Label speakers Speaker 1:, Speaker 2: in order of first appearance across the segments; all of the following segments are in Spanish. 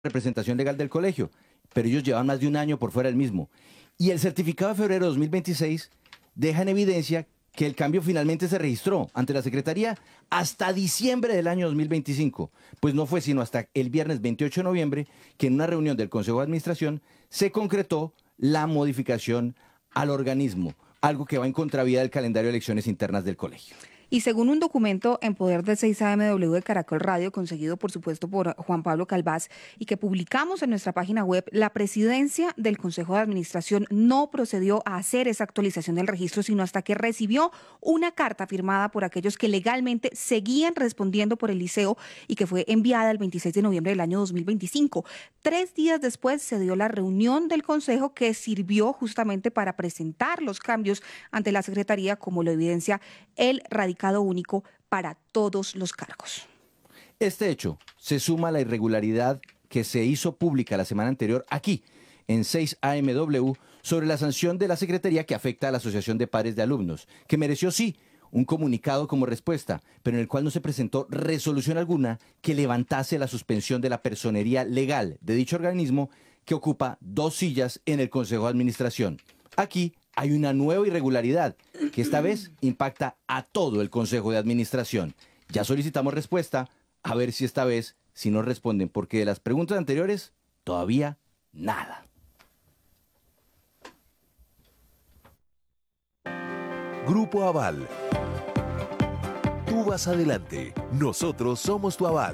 Speaker 1: representación legal del colegio, pero ellos llevan más de un año por fuera del mismo. Y el certificado de febrero de 2026 deja en evidencia que el cambio finalmente se registró ante la Secretaría hasta diciembre del año 2025, pues no fue sino hasta el viernes 28 de noviembre que en una reunión del Consejo de Administración se concretó la modificación al organismo, algo que va en contravía del calendario de elecciones internas del colegio.
Speaker 2: Y según un documento en poder de 6AMW de Caracol Radio, conseguido por supuesto por Juan Pablo Calvás y que publicamos en nuestra página web, la presidencia del Consejo de Administración no procedió a hacer esa actualización del registro, sino hasta que recibió una carta firmada por aquellos que legalmente seguían respondiendo por el liceo y que fue enviada el 26 de noviembre del año 2025. 3 días después se dio la reunión del Consejo que sirvió justamente para presentar los cambios ante la Secretaría, como lo evidencia el radicado único para todos los cargos.
Speaker 1: Este hecho se suma a la irregularidad que se hizo pública la semana anterior aquí, en 6AMW, sobre la sanción de la Secretaría que afecta a la Asociación de Padres de Alumnos, que mereció sí un comunicado como respuesta, pero en el cual no se presentó resolución alguna que levantase la suspensión de la personería legal de dicho organismo que ocupa 2 sillas en el Consejo de Administración. Aquí hay una nueva irregularidad que esta vez impacta a todo el Consejo de Administración. Ya solicitamos respuesta, a ver si esta vez si nos responden, porque de las preguntas anteriores todavía nada.
Speaker 3: Grupo Aval. Tú vas adelante, nosotros somos tu aval.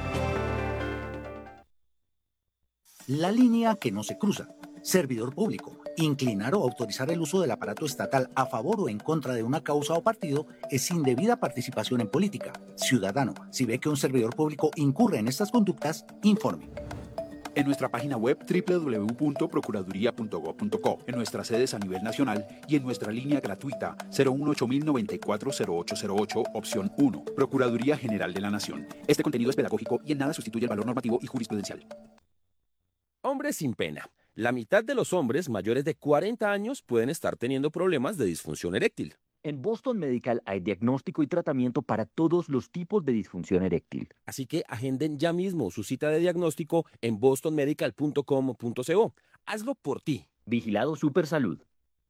Speaker 4: La línea que no se cruza. Servidor público. Inclinar o autorizar el uso del aparato estatal a favor o en contra de una causa o partido es indebida participación en política. Ciudadano, si ve que un servidor público incurre en estas conductas, informe.
Speaker 5: En nuestra página web www.procuraduría.gov.co, en nuestras sedes a nivel nacional y en nuestra línea gratuita 018-094-0808, opción 1, Procuraduría General de la Nación. Este contenido es pedagógico y en nada sustituye el valor normativo y jurisprudencial.
Speaker 6: Hombres sin pena. La mitad de los hombres mayores de 40 años pueden estar teniendo problemas de disfunción eréctil.
Speaker 7: En Boston Medical hay diagnóstico y tratamiento para todos los tipos de disfunción eréctil.
Speaker 6: Así que agenden ya mismo su cita de diagnóstico en bostonmedical.com.co. Hazlo por ti.
Speaker 7: Vigilado Supersalud.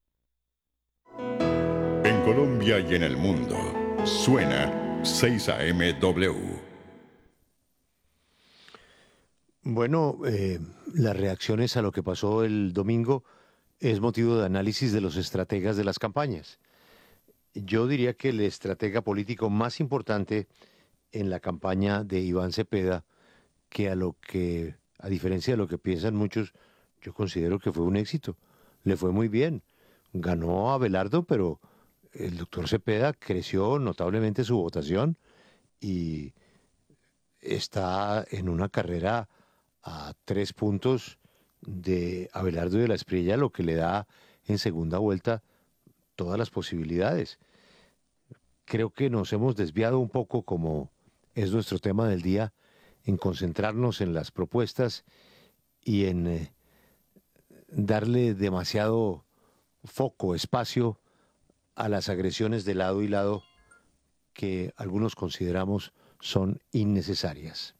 Speaker 8: En Colombia y en el mundo, suena 6AMW.
Speaker 9: Bueno, las reacciones a lo que pasó el domingo es motivo de análisis de los estrategas de las campañas. Yo diría que el estratega político más importante en la campaña de Iván Cepeda, que a diferencia de lo que piensan muchos, yo considero que fue un éxito. Le fue muy bien. Ganó Abelardo, pero el doctor Cepeda creció notablemente su votación y está en una carrera a 3 puntos de Abelardo y de la Espriella, lo que le da en segunda vuelta todas las posibilidades. Creo que nos hemos desviado un poco, como es nuestro tema del día, en concentrarnos en las propuestas y en darle demasiado foco, espacio a las agresiones de lado y lado que algunos consideramos son innecesarias.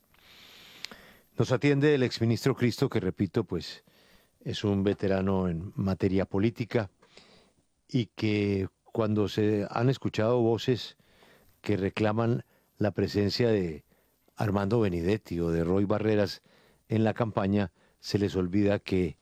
Speaker 9: Nos atiende el exministro Cristo, que repito, pues es un veterano en materia política y que cuando se han escuchado voces que reclaman la presencia de Armando Benedetti o de Roy Barreras en la campaña, se les olvida que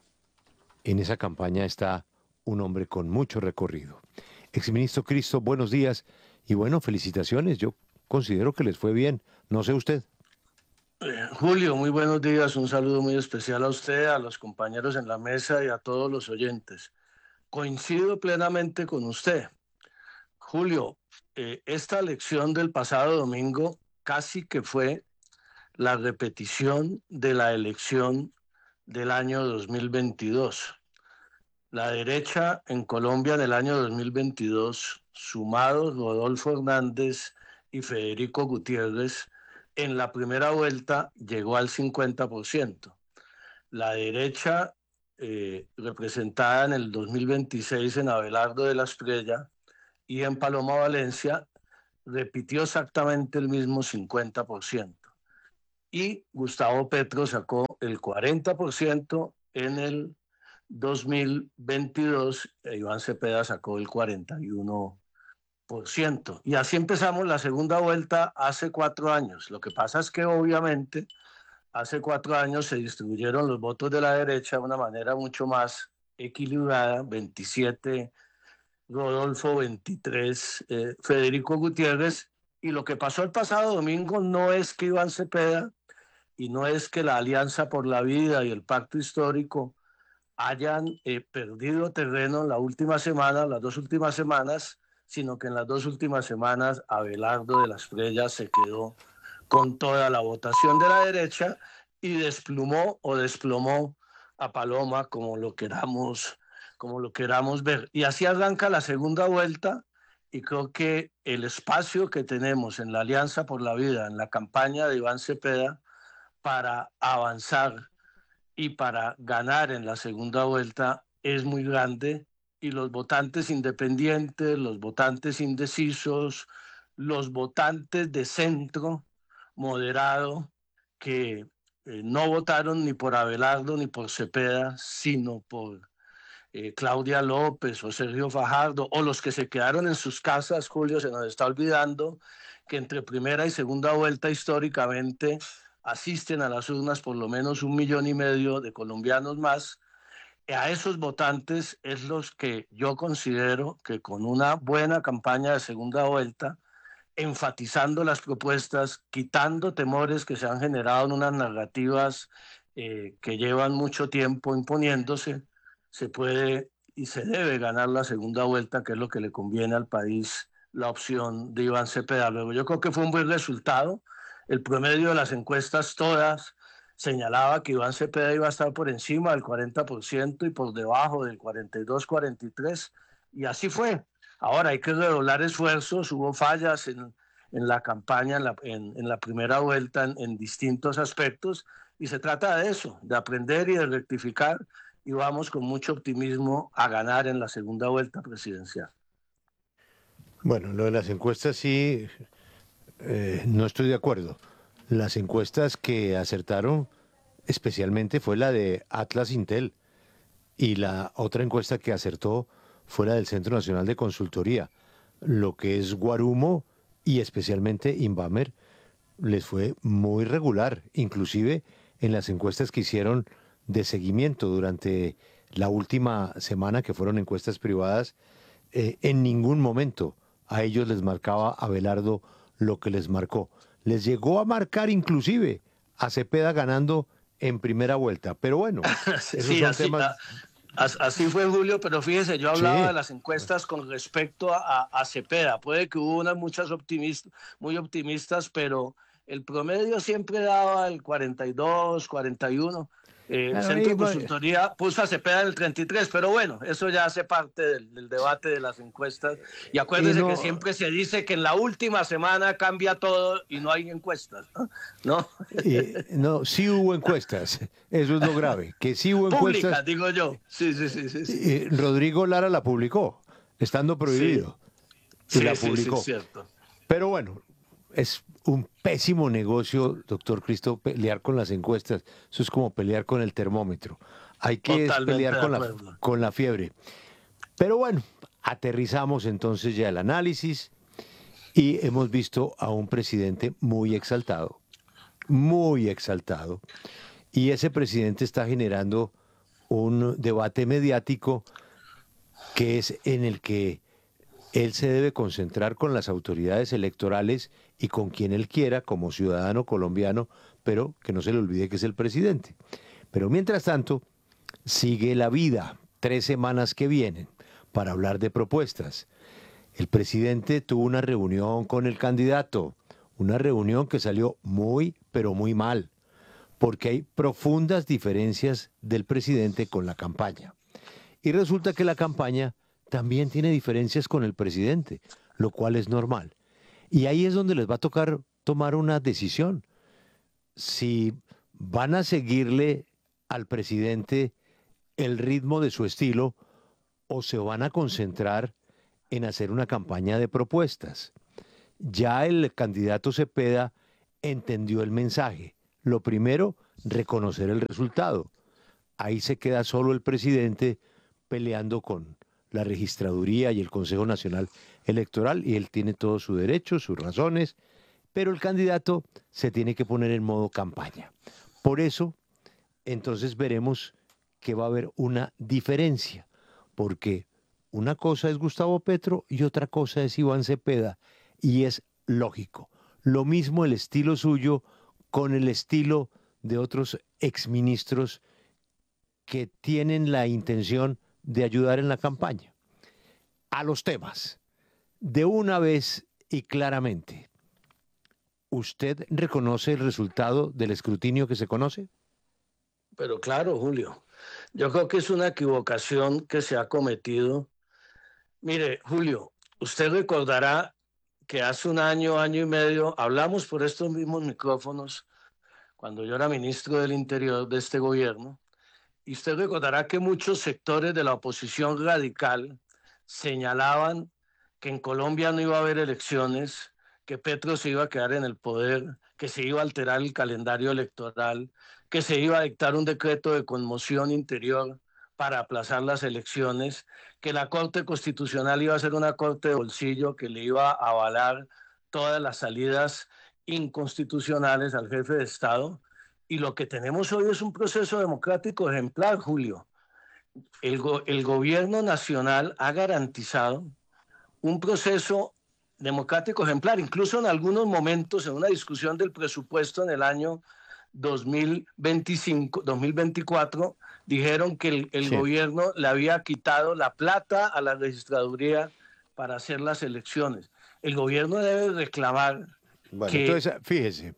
Speaker 9: en esa campaña está un hombre con mucho recorrido. Exministro Cristo, buenos días y bueno, felicitaciones. Yo considero que les fue bien. No sé usted.
Speaker 10: Julio, muy buenos días. Un saludo muy especial a usted, a los compañeros en la mesa y a todos los oyentes. Coincido plenamente con usted. Julio, esta elección del pasado domingo casi que fue la repetición de la elección del año 2022. La derecha en Colombia en el año 2022, sumados Rodolfo Hernández y Federico Gutiérrez, en la primera vuelta llegó al 50%. La derecha, representada en el 2026 en Abelardo de la Espriella y en Paloma Valencia, repitió exactamente el mismo 50%. y Gustavo Petro sacó el 40% en el 2022, Iván Cepeda sacó el 41%. Y así empezamos la segunda vuelta hace 4 años. Lo que pasa es que obviamente hace 4 años se distribuyeron los votos de la derecha de una manera mucho más equilibrada, 27 Rodolfo, 23 Federico Gutiérrez, y lo que pasó el pasado domingo no es que Iván Cepeda y no es que la Alianza por la Vida y el Pacto Histórico hayan perdido terreno en la última semana, las 2 últimas semanas, sino que en las 2 últimas semanas Abelardo de la Espriella se quedó con toda la votación de la derecha y desplumó o desplomó a Paloma, como lo queramos ver. Y así arranca la segunda vuelta, y creo que el espacio que tenemos en la Alianza por la Vida, en la campaña de Iván Cepeda, para avanzar y para ganar en la segunda vuelta es muy grande, y los votantes independientes, los votantes indecisos, los votantes de centro moderado que no votaron ni por Abelardo ni por Cepeda, sino por Claudia López o Sergio Fajardo, o los que se quedaron en sus casas. Julio, se nos está olvidando que entre primera y segunda vuelta históricamente asisten a las urnas por lo menos 1,5 millones de colombianos más. A esos votantes es los que yo considero que con una buena campaña de segunda vuelta, enfatizando las propuestas, quitando temores que se han generado en unas narrativas que llevan mucho tiempo imponiéndose, se puede y se debe ganar la segunda vuelta, que es lo que le conviene al país, la opción de Iván Cepeda. Luego, yo creo que fue un buen resultado. El promedio de las encuestas todas señalaba que Iván Cepeda iba a estar por encima del 40% y por debajo del 42-43%, y así fue. Ahora hay que redoblar esfuerzos. Hubo fallas en la campaña, en la primera vuelta, en distintos aspectos, y se trata de eso, de aprender y de rectificar, y vamos con mucho optimismo a ganar en la segunda vuelta presidencial.
Speaker 9: Bueno, lo de las encuestas sí, no estoy de acuerdo. Las encuestas que acertaron especialmente fue la de Atlas Intel, y la otra encuesta que acertó fue la del Centro Nacional de Consultoría. Lo que es Guarumo y especialmente Inbamer les fue muy regular, inclusive en las encuestas que hicieron de seguimiento durante la última semana, que fueron encuestas privadas. En ningún momento a ellos les marcaba Abelardo lo que les marcó. Les llegó a marcar inclusive a Cepeda ganando en primera vuelta, pero bueno, esos
Speaker 10: sí,
Speaker 9: son
Speaker 10: así,
Speaker 9: temas...
Speaker 10: Así fue, Julio, pero fíjese, yo hablaba
Speaker 9: Sí.
Speaker 10: de las encuestas con respecto a Cepeda. Puede que hubo unas muchas muy optimistas, pero el promedio siempre daba el 42, 41. El
Speaker 9: Claro,
Speaker 10: Centro de
Speaker 9: bueno,
Speaker 10: Consultoría puso a Cepeda en el 33, pero bueno, eso ya hace parte del debate de las encuestas. Y acuérdese que siempre se dice que en la última semana cambia todo y no hay encuestas, ¿no?
Speaker 9: no, sí hubo encuestas, eso es lo grave, que sí hubo
Speaker 10: Públicas,
Speaker 9: encuestas.
Speaker 10: digo yo. Sí.
Speaker 9: Rodrigo Lara la publicó, estando prohibido, y la publicó.
Speaker 10: Sí, cierto.
Speaker 9: Pero bueno, es un pésimo negocio, doctor Cristo, pelear con las encuestas. Eso es como pelear con el termómetro. Hay que pelear con la fiebre. Pero bueno, aterrizamos entonces ya el análisis y hemos visto a un presidente muy exaltado, y ese presidente está generando un debate mediático que es en el que él se debe concentrar con las autoridades electorales y con quien él quiera como ciudadano colombiano, pero que no se le olvide que es el presidente. Pero mientras tanto, sigue la vida, 3 semanas que vienen, para hablar de propuestas. El presidente tuvo una reunión con el candidato, una reunión que salió muy, pero muy mal, porque hay profundas diferencias del presidente con la campaña. Y resulta que la campaña también tiene diferencias con el presidente, lo cual es normal. Y ahí es donde les va a tocar tomar una decisión. Si van a seguirle al presidente el ritmo de su estilo o se van a concentrar en hacer una campaña de propuestas. Ya el candidato Cepeda entendió el mensaje, Lo primero, reconocer el resultado. Ahí se queda solo el presidente peleando con la registraduría y el Consejo Nacional Electoral, y él tiene todo su derecho, sus razones, pero el candidato se tiene que poner en modo campaña. Por eso, entonces veremos que va a haber una diferencia, porque una cosa es Gustavo Petro y otra cosa es Iván Cepeda, y es lógico. Lo mismo el estilo suyo con el estilo de otros exministros que tienen la intención de ayudar en la campaña. A los temas, de una vez y claramente, ¿usted reconoce el resultado del escrutinio que se conoce?
Speaker 10: Pero claro, Julio, yo creo que es una equivocación que se ha cometido. Mire, Julio, usted recordará que hace un año, año y medio, hablamos por estos mismos micrófonos cuando yo era ministro del Interior de este gobierno, y usted recordará que muchos sectores de la oposición radical señalaban que en Colombia no iba a haber elecciones, que Petro se iba a quedar en el poder, que se iba a alterar el calendario electoral, que se iba a dictar un decreto de conmoción interior para aplazar las elecciones, que la Corte Constitucional iba a ser una corte de bolsillo que le iba a avalar todas las salidas inconstitucionales al jefe de Estado. Y lo que tenemos hoy es un proceso democrático ejemplar, Julio. El gobierno nacional ha garantizado un proceso democrático ejemplar, incluso en algunos momentos, en una discusión del presupuesto en el año 2024, dijeron que el gobierno le había quitado la plata a la registraduría para hacer las elecciones. El gobierno debe reclamar.
Speaker 9: Bueno, entonces, fíjese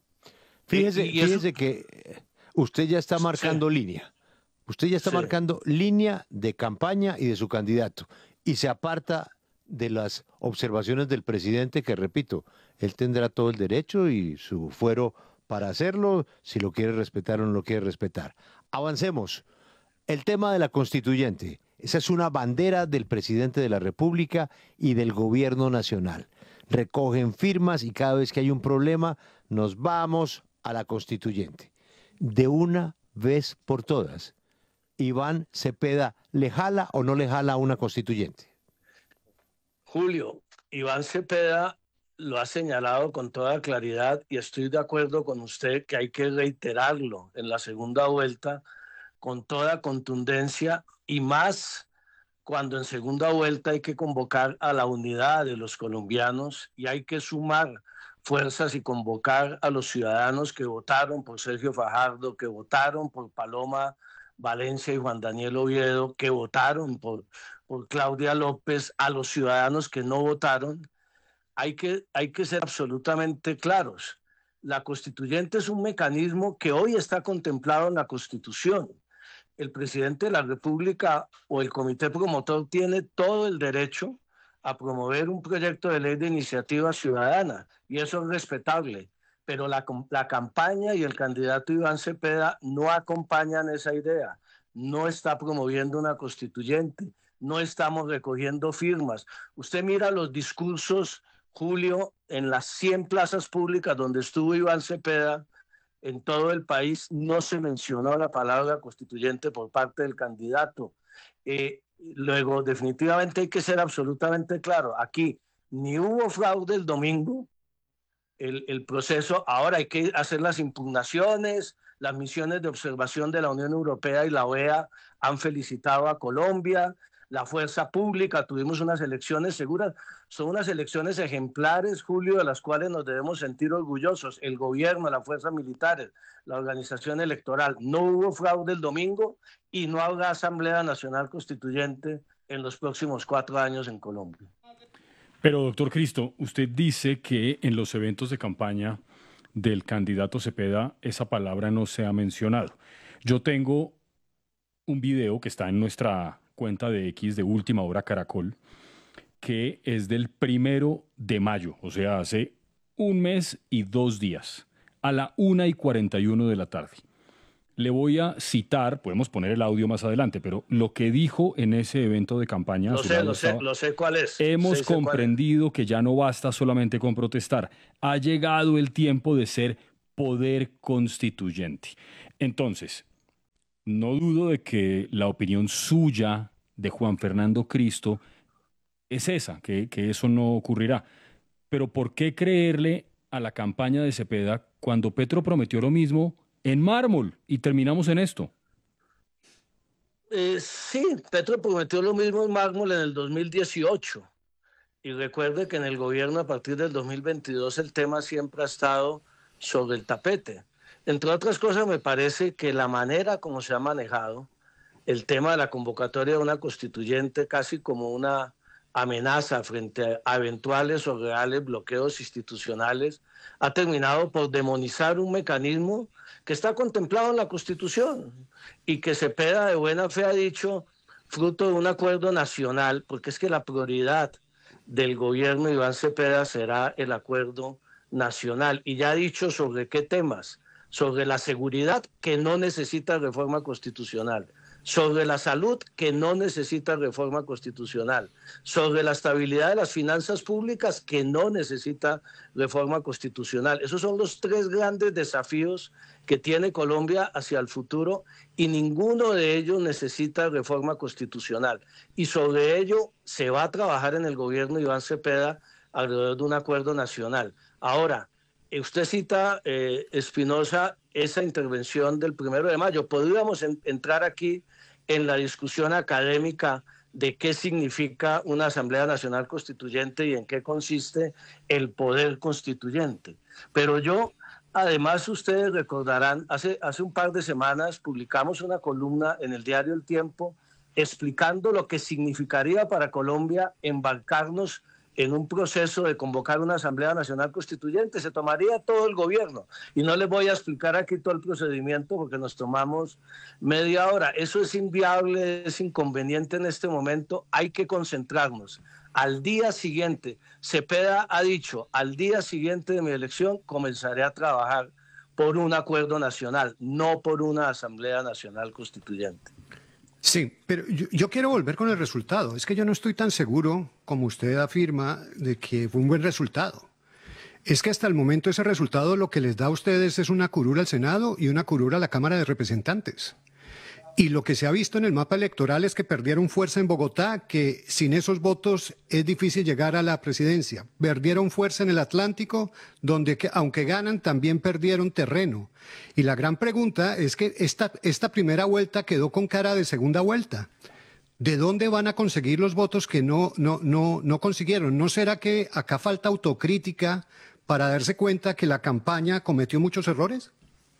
Speaker 9: que usted ya está marcando línea. Usted ya está marcando línea de campaña y de su candidato. Y se aparta de las observaciones del presidente, que repito, él tendrá todo el derecho y su fuero para hacerlo, si lo quiere respetar o no lo quiere respetar. Avancemos. El tema de la constituyente. Esa es una bandera del presidente de la República y del gobierno nacional. Recogen firmas y cada vez que hay un problema nos vamos a la constituyente. De una vez por todas, Iván Cepeda, ¿le jala o no le jala a una constituyente?
Speaker 10: Julio, Iván Cepeda lo ha señalado con toda claridad y estoy de acuerdo con usted que hay que reiterarlo en la segunda vuelta con toda contundencia, y más cuando en segunda vuelta hay que convocar a la unidad de los colombianos y hay que sumar fuerzas y convocar a los ciudadanos que votaron por Sergio Fajardo, que votaron por Paloma Valencia y Juan Daniel Oviedo, que votaron por Claudia López, a los ciudadanos que no votaron. Hay que ser absolutamente claros. La constituyente es un mecanismo que hoy está contemplado en la Constitución. El presidente de la República o el comité promotor tiene todo el derecho a promover un proyecto de ley de iniciativa ciudadana, y eso es respetable, pero la campaña y el candidato Iván Cepeda no acompañan esa idea. No está promoviendo una constituyente, no estamos recogiendo firmas. Usted mira los discursos, Julio, en las 100 plazas públicas donde estuvo Iván Cepeda, en todo el país no se mencionó la palabra constituyente por parte del candidato. Luego, definitivamente hay que ser absolutamente claro. Aquí ni hubo fraude el domingo, el proceso, ahora hay que hacer las impugnaciones. Las misiones de observación de la Unión Europea y la OEA han felicitado a Colombia. La fuerza pública, tuvimos unas elecciones seguras, son unas elecciones ejemplares, Julio, de las cuales nos debemos sentir orgullosos. El gobierno, las fuerzas militares, la organización electoral. No hubo fraude el domingo y no habrá Asamblea Nacional Constituyente en los próximos 4 años en Colombia.
Speaker 11: Pero, doctor Cristo, usted dice que en los eventos de campaña del candidato Cepeda esa palabra no se ha mencionado. Yo tengo un video que está en nuestra cuenta de X de Última Hora Caracol, que es del 1 de mayo, o sea, hace 1 mes y 2 días, a la 1:41 de la tarde. Le voy a citar, podemos poner el audio más adelante, pero lo que dijo en ese evento de campaña...
Speaker 10: Lo sé cuál es.
Speaker 11: Hemos comprendido que ya no basta solamente con protestar. Ha llegado el tiempo de ser poder constituyente. Entonces, no dudo de que la opinión suya de Juan Fernando Cristo es esa, que eso no ocurrirá. Pero ¿por qué creerle a la campaña de Cepeda cuando Petro prometió lo mismo en mármol y terminamos en esto?
Speaker 10: Sí, Petro prometió lo mismo en mármol en el 2018. Y recuerde que en el gobierno a partir del 2022 el tema siempre ha estado sobre el tapete. Entre otras cosas, me parece que la manera como se ha manejado el tema de la convocatoria de una constituyente casi como una amenaza frente a eventuales o reales bloqueos institucionales ha terminado por demonizar un mecanismo que está contemplado en la Constitución y que Cepeda de buena fe ha dicho fruto de un acuerdo nacional, porque es que la prioridad del gobierno de Iván Cepeda será el acuerdo nacional. Y ya ha dicho sobre qué temas: sobre la seguridad, que no necesita reforma constitucional; sobre la salud, que no necesita reforma constitucional; sobre la estabilidad de las finanzas públicas, que no necesita reforma constitucional. Esos son los tres grandes desafíos que tiene Colombia hacia el futuro y ninguno de ellos necesita reforma constitucional. Y sobre ello se va a trabajar en el gobierno de Iván Cepeda alrededor de un acuerdo nacional. Ahora, usted cita, Espinosa, esa intervención del 1 de mayo. Podríamos entrar aquí en la discusión académica de qué significa una Asamblea Nacional Constituyente y en qué consiste el poder constituyente. Pero yo, además, ustedes recordarán, hace un par de semanas publicamos una columna en el diario El Tiempo explicando lo que significaría para Colombia embarcarnos en un proceso de convocar una Asamblea Nacional Constituyente. Se tomaría todo el gobierno. Y no les voy a explicar aquí todo el procedimiento porque nos tomamos media hora. Eso es inviable, es inconveniente en este momento. Hay que concentrarnos. Al día siguiente, Cepeda ha dicho, al día siguiente de mi elección comenzaré a trabajar por un acuerdo nacional, no por una Asamblea Nacional Constituyente.
Speaker 12: Sí, pero yo quiero volver con el resultado. Es que yo no estoy tan seguro, como usted afirma, de que fue un buen resultado. Es que hasta el momento ese resultado lo que les da a ustedes es una curula al Senado y una curula a la Cámara de Representantes. Y lo que se ha visto en el mapa electoral es que perdieron fuerza en Bogotá, que sin esos votos es difícil llegar a la presidencia. Perdieron fuerza en el Atlántico, donde aunque ganan también perdieron terreno. Y la gran pregunta es que esta primera vuelta quedó con cara de segunda vuelta. ¿De dónde van a conseguir los votos que no consiguieron? ¿No será que acá falta autocrítica para darse cuenta que la campaña cometió muchos errores?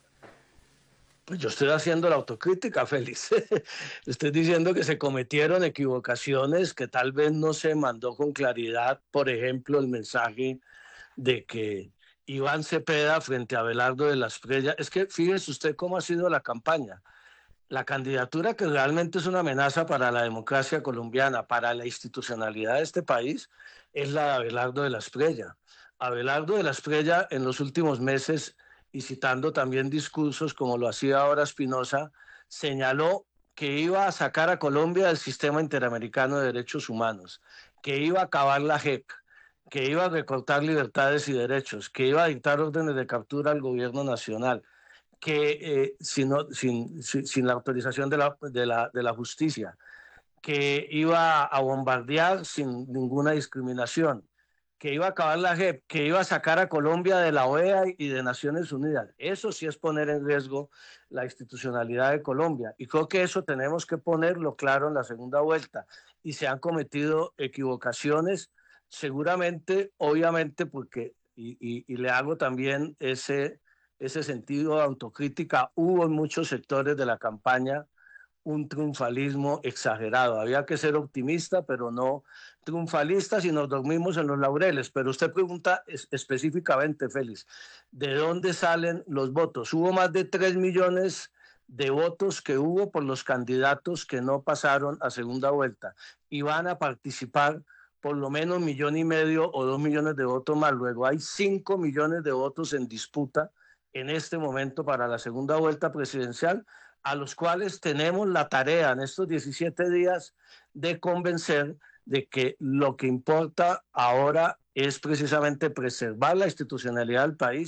Speaker 10: Pues yo estoy haciendo la autocrítica, Félix. Estoy diciendo que se cometieron equivocaciones, que tal vez no se mandó con claridad, por ejemplo, el mensaje de que Iván Cepeda frente a Abelardo de la Espriella. Es que fíjese usted cómo ha sido la campaña. La candidatura que realmente es una amenaza para la democracia colombiana, para la institucionalidad de este país, es la de Abelardo de la Espriella. Abelardo de la Espriella en los últimos meses, y citando también discursos como lo hacía ahora Espinosa, señaló que iba a sacar a Colombia del sistema interamericano de derechos humanos, que iba a acabar la JEP, que iba a recortar libertades y derechos, que iba a dictar órdenes de captura al gobierno nacional, que sin la autorización de la justicia, que iba a bombardear sin ninguna discriminación, que iba a acabar la JEP, que iba a sacar a Colombia de la OEA y de Naciones Unidas. Eso sí es poner en riesgo la institucionalidad de Colombia. Y creo que eso tenemos que ponerlo claro en la segunda vuelta. Y se han cometido equivocaciones, seguramente, obviamente, porque, y le hago también ese sentido de autocrítica, hubo en muchos sectores de la campaña un triunfalismo exagerado. Había que ser optimista, pero no triunfalista si nos dormimos en los laureles. Pero usted pregunta específicamente, Félix, ¿de dónde salen los votos? Hubo más de 3 millones de votos que hubo por los candidatos que no pasaron a segunda vuelta y van a participar por lo menos 1,5 millones o 2 millones de votos más. Luego hay 5 millones de votos en disputa en este momento para la segunda vuelta presidencial, a los cuales tenemos la tarea en estos 17 días de convencer de que lo que importa ahora es precisamente preservar la institucionalidad del país,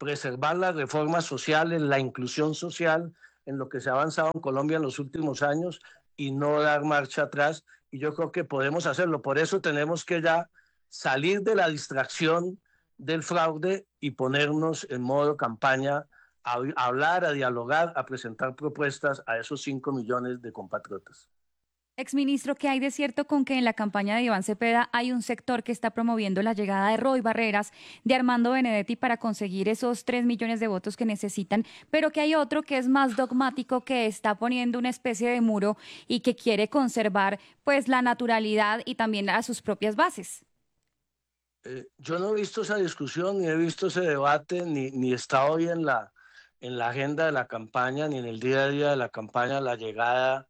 Speaker 10: preservar las reformas sociales, la inclusión social, en lo que se ha avanzado en Colombia en los últimos años y no dar marcha atrás. Y yo creo que podemos hacerlo. Por eso tenemos que ya salir de la distracción del fraude y ponernos en modo campaña a hablar, a dialogar, a presentar propuestas a esos 5 millones de compatriotas.
Speaker 13: Exministro, ¿qué hay de cierto con que en la campaña de Iván Cepeda hay un sector que está promoviendo la llegada de Roy Barreras, de Armando Benedetti para conseguir esos 3 millones de votos que necesitan, pero que hay otro que es más dogmático, que está poniendo una especie de muro y que quiere conservar pues la naturalidad y también a sus propias bases?
Speaker 10: Yo no he visto esa discusión, ni he visto ese debate, ni está hoy en la agenda de la campaña, ni en el día a día de la campaña, la llegada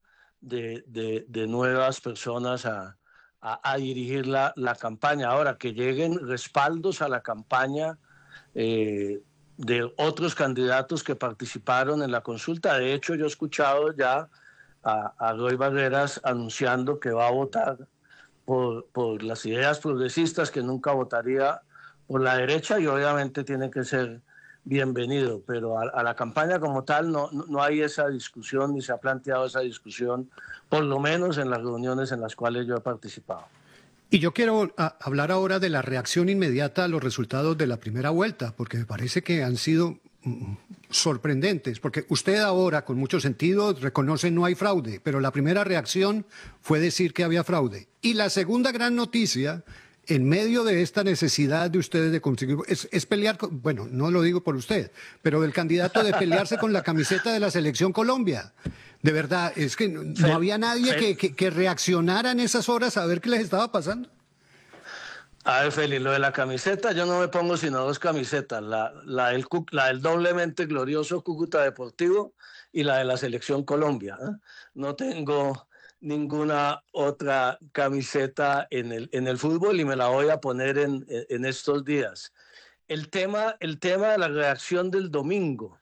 Speaker 10: de nuevas personas a dirigir la campaña. Ahora, que lleguen respaldos a la campaña de otros candidatos que participaron en la consulta. De hecho, yo he escuchado ya a Roy Barreras anunciando que va a votar por las ideas progresistas, que nunca votaría por la derecha, y obviamente tiene que ser bienvenido, pero a la campaña como tal no hay esa discusión, ni se ha planteado esa discusión, por lo menos en las reuniones en las cuales yo he participado.
Speaker 12: Y yo quiero hablar ahora de la reacción inmediata a los resultados de la primera vuelta, porque me parece que han sido sorprendentes, porque usted ahora, con mucho sentido, reconoce no hay fraude, pero la primera reacción fue decir que había fraude. Y la segunda gran noticia, en medio de esta necesidad de ustedes de conseguir, es pelear, bueno, no lo digo por usted, pero del candidato de pelearse con la camiseta de la Selección Colombia. De verdad, es que no había nadie que reaccionara en esas horas a ver qué les estaba pasando.
Speaker 10: A ver, Félix, lo de la camiseta, yo no me pongo sino 2 camisetas, la del doblemente glorioso Cúcuta Deportivo y la de la Selección Colombia, ¿eh? No tengo ninguna otra camiseta en el fútbol y me la voy a poner en estos días. El tema de la reacción del domingo.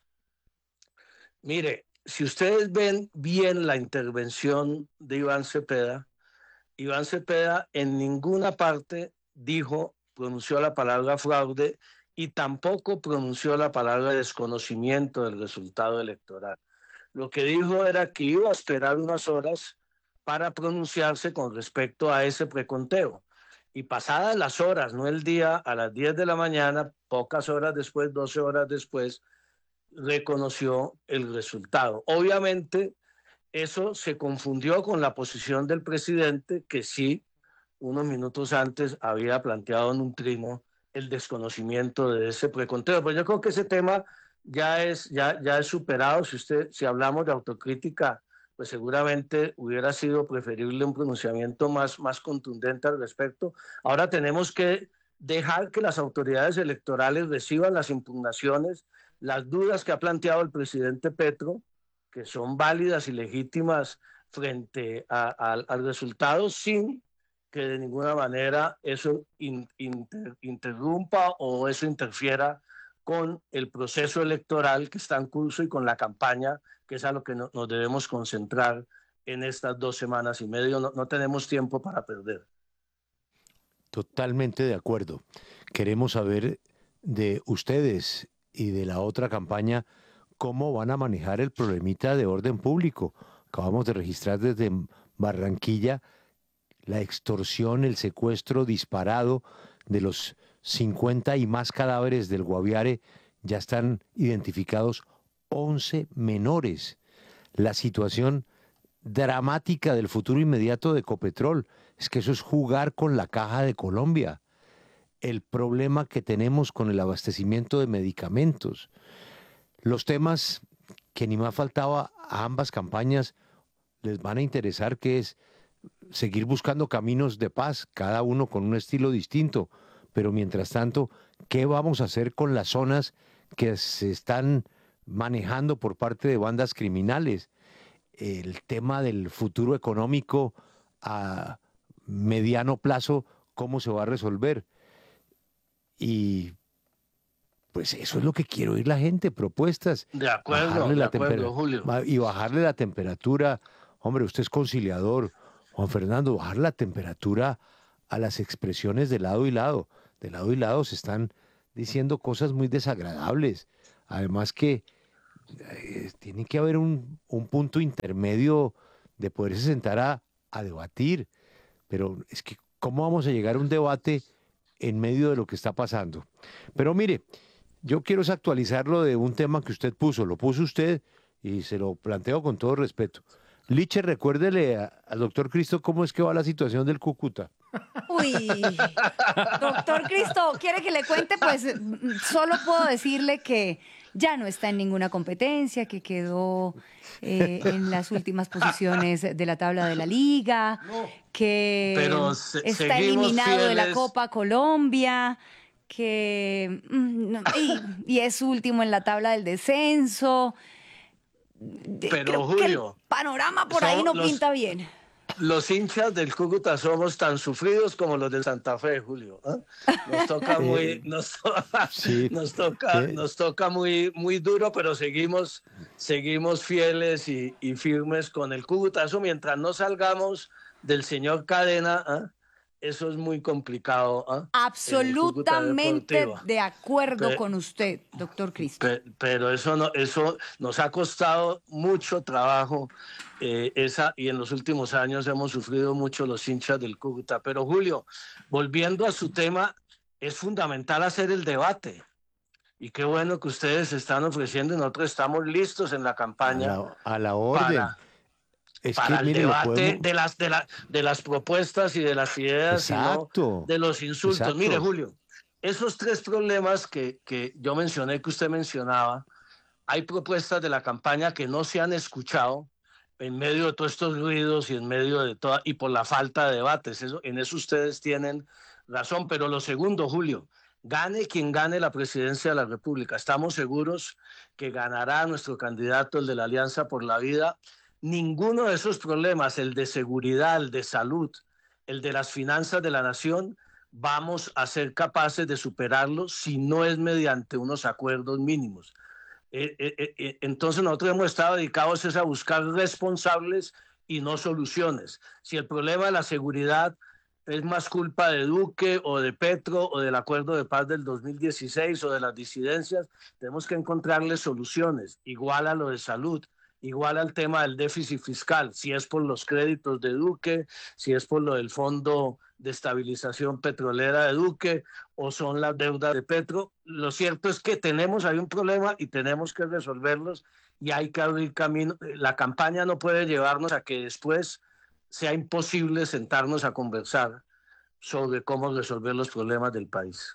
Speaker 10: Mire, si ustedes ven bien la intervención de Iván Cepeda en ninguna parte pronunció la palabra fraude y tampoco pronunció la palabra desconocimiento del resultado electoral. Lo que dijo era que iba a esperar unas horas para pronunciarse con respecto a ese preconteo. Y pasadas las horas, no el día, a las 10 de la mañana, pocas horas después, 12 horas después, reconoció el resultado. Obviamente, eso se confundió con la posición del presidente, que sí, unos minutos antes había planteado en un trino el desconocimiento de ese preconteo. Pues yo creo que ese tema ya es superado. Si hablamos de autocrítica, pues seguramente hubiera sido preferible un pronunciamiento más contundente al respecto. Ahora tenemos que dejar que las autoridades electorales reciban las impugnaciones, las dudas que ha planteado el presidente Petro, que son válidas y legítimas frente al resultado, sin que de ninguna manera eso interrumpa o eso interfiera con el proceso electoral que está en curso y con la campaña, que es a lo que nos debemos concentrar en estas 2 semanas y medio. No tenemos tiempo para perder.
Speaker 9: Totalmente de acuerdo. Queremos saber de ustedes y de la otra campaña cómo van a manejar el problemita de orden público. Acabamos de registrar desde Barranquilla la extorsión, el secuestro disparado de los 50 y más cadáveres del Guaviare. Ya están identificados 11 menores. La situación dramática del futuro inmediato de Ecopetrol, es que eso es jugar con la caja de Colombia. El problema que tenemos con el abastecimiento de medicamentos. Los temas que ni más faltaba a ambas campañas les van a interesar, que es seguir buscando caminos de paz, cada uno con un estilo distinto. Pero mientras tanto, ¿qué vamos a hacer con las zonas que se están manejando por parte de bandas criminales? El tema del futuro económico a mediano plazo, ¿cómo se va a resolver? Y pues eso es lo que quiere oír la gente, propuestas.
Speaker 10: De acuerdo, Julio.
Speaker 9: Y bajarle la temperatura. Hombre, usted es conciliador, Juan Fernando, bajar la temperatura a las expresiones de lado y lado. De lado y lado se están diciendo cosas muy desagradables. Además que tiene que haber un punto intermedio de poderse sentar a debatir. Pero es que, ¿cómo vamos a llegar a un debate en medio de lo que está pasando? Pero mire, yo quiero actualizarlo de un tema que usted puso. Lo puso usted y se lo planteo con todo respeto. Liche, recuérdele al doctor Cristo cómo es que va la situación del Cúcuta.
Speaker 13: Uy, doctor Cristo, ¿quiere que le cuente? Pues solo puedo decirle que ya no está en ninguna competencia, que quedó en las últimas posiciones de la tabla de la liga, que está eliminado de la Copa Colombia, que y es último en la tabla del descenso.
Speaker 10: Pero
Speaker 13: Creo que el
Speaker 10: Julio,
Speaker 13: panorama por ahí no pinta bien.
Speaker 10: Los hinchas del Cúcuta somos tan sufridos como los del Santa Fe, Julio. Nos toca nos toca muy duro, pero seguimos fieles y firmes con el Cúcuta. Eso mientras no salgamos del señor Cadena, eso es muy complicado.
Speaker 13: Absolutamente de acuerdo con usted, doctor Cristo.
Speaker 10: Pero eso nos ha costado mucho trabajo. Y en los últimos años hemos sufrido mucho los hinchas del Cúcuta. Pero Julio, volviendo a su tema, es fundamental hacer el debate. Y qué bueno que ustedes están ofreciendo y nosotros estamos listos en la campaña.
Speaker 9: A la orden.
Speaker 10: Para el debate de las propuestas y de las ideas, y no de los insultos. Exacto. Mire, Julio, esos tres problemas que yo mencioné, que usted mencionaba, hay propuestas de la campaña que no se han escuchado en medio de todos estos ruidos y en medio de toda, y por la falta de debates. En eso ustedes tienen razón. Pero lo segundo, Julio, gane quien gane la presidencia de la República. Estamos seguros que ganará nuestro candidato, el de la Alianza por la Vida. Ninguno de esos problemas, el de seguridad, el de salud, el de las finanzas de la nación, vamos a ser capaces de superarlos si no es mediante unos acuerdos mínimos. Entonces nosotros hemos estado dedicados a buscar responsables y no soluciones. Si el problema de la seguridad es más culpa de Duque o de Petro o del acuerdo de paz del 2016 o de las disidencias, tenemos que encontrarle soluciones, igual a lo de salud, igual al tema del déficit fiscal, si es por los créditos de Duque, si es por lo del Fondo de Estabilización Petrolera de Duque o son las deudas de Petro. Lo cierto es que tenemos ahí un problema y tenemos que resolverlos y hay que abrir camino. La campaña no puede llevarnos a que después sea imposible sentarnos a conversar sobre cómo resolver los problemas del país.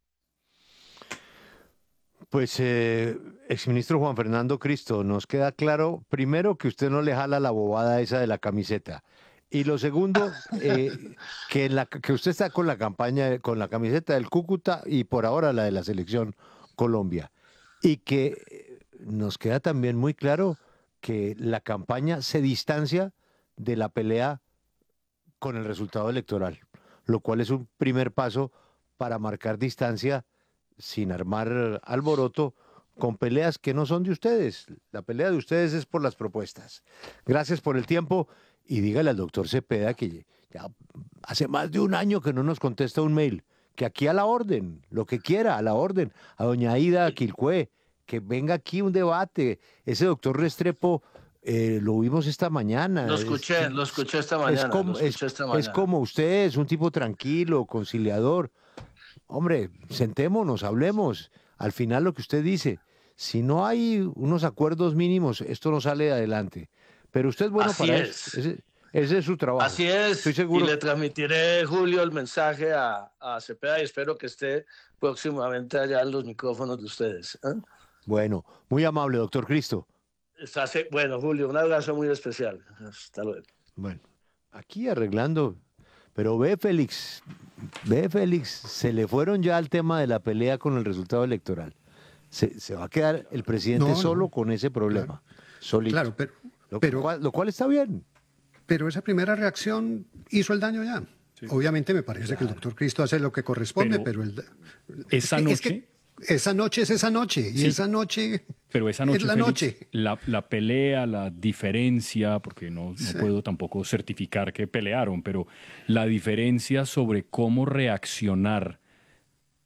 Speaker 9: Pues, exministro Juan Fernando Cristo, nos queda claro, primero, que usted no le jala la bobada esa de la camiseta. Y lo segundo, que usted está con la campaña, con la camiseta del Cúcuta y por ahora la de la Selección Colombia. Y que nos queda también muy claro que la campaña se distancia de la pelea con el resultado electoral, lo cual es un primer paso para marcar distancia sin armar alboroto con peleas que no son de ustedes. La pelea de ustedes es por las propuestas. Gracias por el tiempo y dígale al doctor Cepeda que ya hace más de un año que no nos contesta un mail, que aquí a la orden, lo que quiera, a la orden, a doña Aida Quilcué, que venga aquí un debate. Ese doctor Restrepo lo vimos esta mañana.
Speaker 10: Lo escuché esta mañana.
Speaker 9: Es como usted, es un tipo tranquilo, conciliador. Hombre, sentémonos, hablemos. Al final lo que usted dice, si no hay unos acuerdos mínimos, esto no sale adelante. Pero usted es bueno para eso. Ese es su trabajo.
Speaker 10: Así es.
Speaker 9: Estoy seguro.
Speaker 10: Y le transmitiré, Julio, el mensaje a Cepeda y espero que esté próximamente allá en los micrófonos de ustedes.
Speaker 9: Bueno, muy amable, doctor Cristo.
Speaker 10: Bueno, Julio, un abrazo muy especial. Hasta luego.
Speaker 9: Bueno, aquí arreglando. Pero ve, Félix, se le fueron ya al tema de la pelea con el resultado electoral. Se va a quedar el presidente solo con ese problema. Claro, solito.
Speaker 12: Claro,
Speaker 9: lo cual está bien.
Speaker 12: Pero esa primera reacción hizo el daño ya. Sí. Obviamente me parece que el doctor Cristo hace lo que corresponde, pero
Speaker 11: esa noche...
Speaker 12: Es que esa noche es esa noche, y sí, esa noche
Speaker 11: pero esa noche
Speaker 12: es la
Speaker 11: Félix,
Speaker 12: noche.
Speaker 11: La pelea, la diferencia, porque no puedo tampoco certificar que pelearon, pero la diferencia sobre cómo reaccionar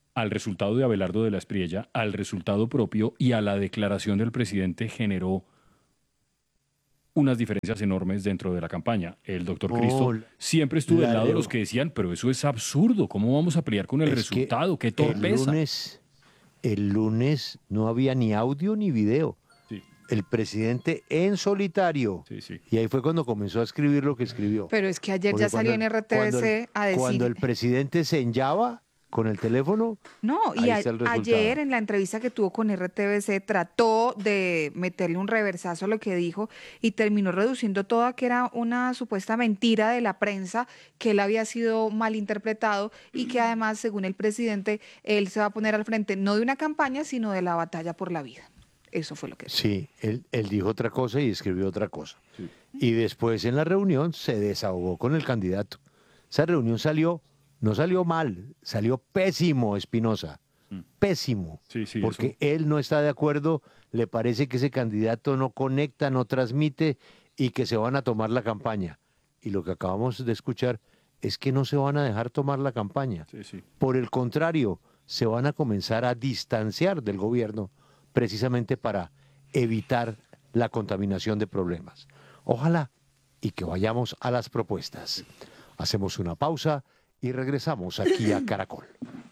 Speaker 11: al resultado de Abelardo de la Espriella, al resultado propio y a la declaración del presidente generó unas diferencias enormes dentro de la campaña. El doctor Cristo siempre estuvo del lado de los que decían, pero eso es absurdo, ¿cómo vamos a pelear con el resultado? ¡Qué torpeza!
Speaker 9: El lunes no había ni audio ni video.
Speaker 11: Sí.
Speaker 9: El presidente en solitario.
Speaker 11: Sí.
Speaker 9: Y ahí fue cuando comenzó a escribir lo que escribió.
Speaker 2: Pero es que ayer ya salió en RTBC a decir...
Speaker 9: Cuando el presidente se enllava con el teléfono,
Speaker 2: no, y ayer en la entrevista que tuvo con RTBC trató de meterle un reversazo a lo que dijo y terminó reduciendo todo a que era una supuesta mentira de la prensa, que él había sido malinterpretado y que además, según el presidente, él se va a poner al frente no de una campaña, sino de la batalla por la vida. Eso fue lo que dijo.
Speaker 9: Sí, él dijo otra cosa y escribió otra cosa. Sí. Y después en la reunión se desahogó con el candidato. Esa reunión no salió mal, salió pésimo, Espinosa. Pésimo. Sí, porque él no está de acuerdo, le parece que ese candidato no conecta, no transmite y que se van a tomar la campaña. Y lo que acabamos de escuchar es que no se van a dejar tomar la campaña. Por el contrario, se van a comenzar a distanciar del gobierno precisamente para evitar la contaminación de problemas. Ojalá y que vayamos a las propuestas. Hacemos una pausa y regresamos aquí a Caracol.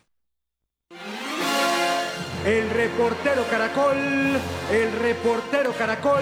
Speaker 14: El reportero Caracol, el reportero Caracol.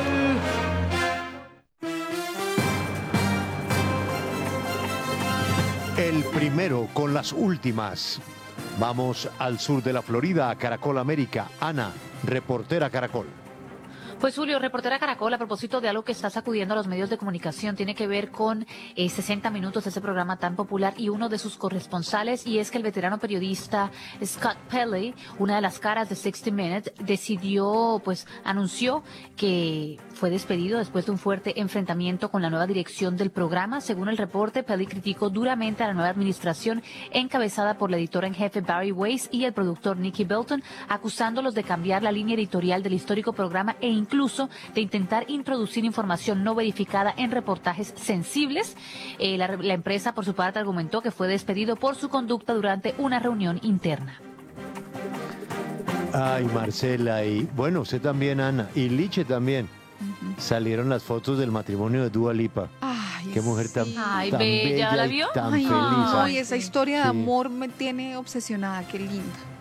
Speaker 9: El primero con las últimas. Vamos al sur de la Florida, a Caracol América. Ana, reportera Caracol.
Speaker 15: Pues Julio, reportera Caracol, a propósito de algo que está sacudiendo a los medios de comunicación, tiene que ver con 60 Minutos, ese programa tan popular, y uno de sus corresponsales, y es que el veterano periodista Scott Pelley, una de las caras de 60 Minutes, anunció que fue despedido después de un fuerte enfrentamiento con la nueva dirección del programa. Según el reporte, Pelley criticó duramente a la nueva administración encabezada por la editora en jefe Barry Weiss y el productor Nicky Belton, acusándolos de cambiar la línea editorial del histórico programa e incluso de intentar introducir información no verificada en reportajes sensibles. La empresa, por su parte, argumentó que fue despedido por su conducta durante una reunión interna.
Speaker 9: Ay, Marcela, y bueno, usted también, Ana, y Liche también. Salieron las fotos del matrimonio de Dua Lipa.
Speaker 2: Ay,
Speaker 9: qué mujer tan, tan
Speaker 15: bella,
Speaker 9: bella
Speaker 15: ¿la
Speaker 9: y
Speaker 15: vio?
Speaker 9: tan
Speaker 2: Ay,
Speaker 9: feliz.
Speaker 2: Ay, esa historia de amor me tiene obsesionada, qué linda.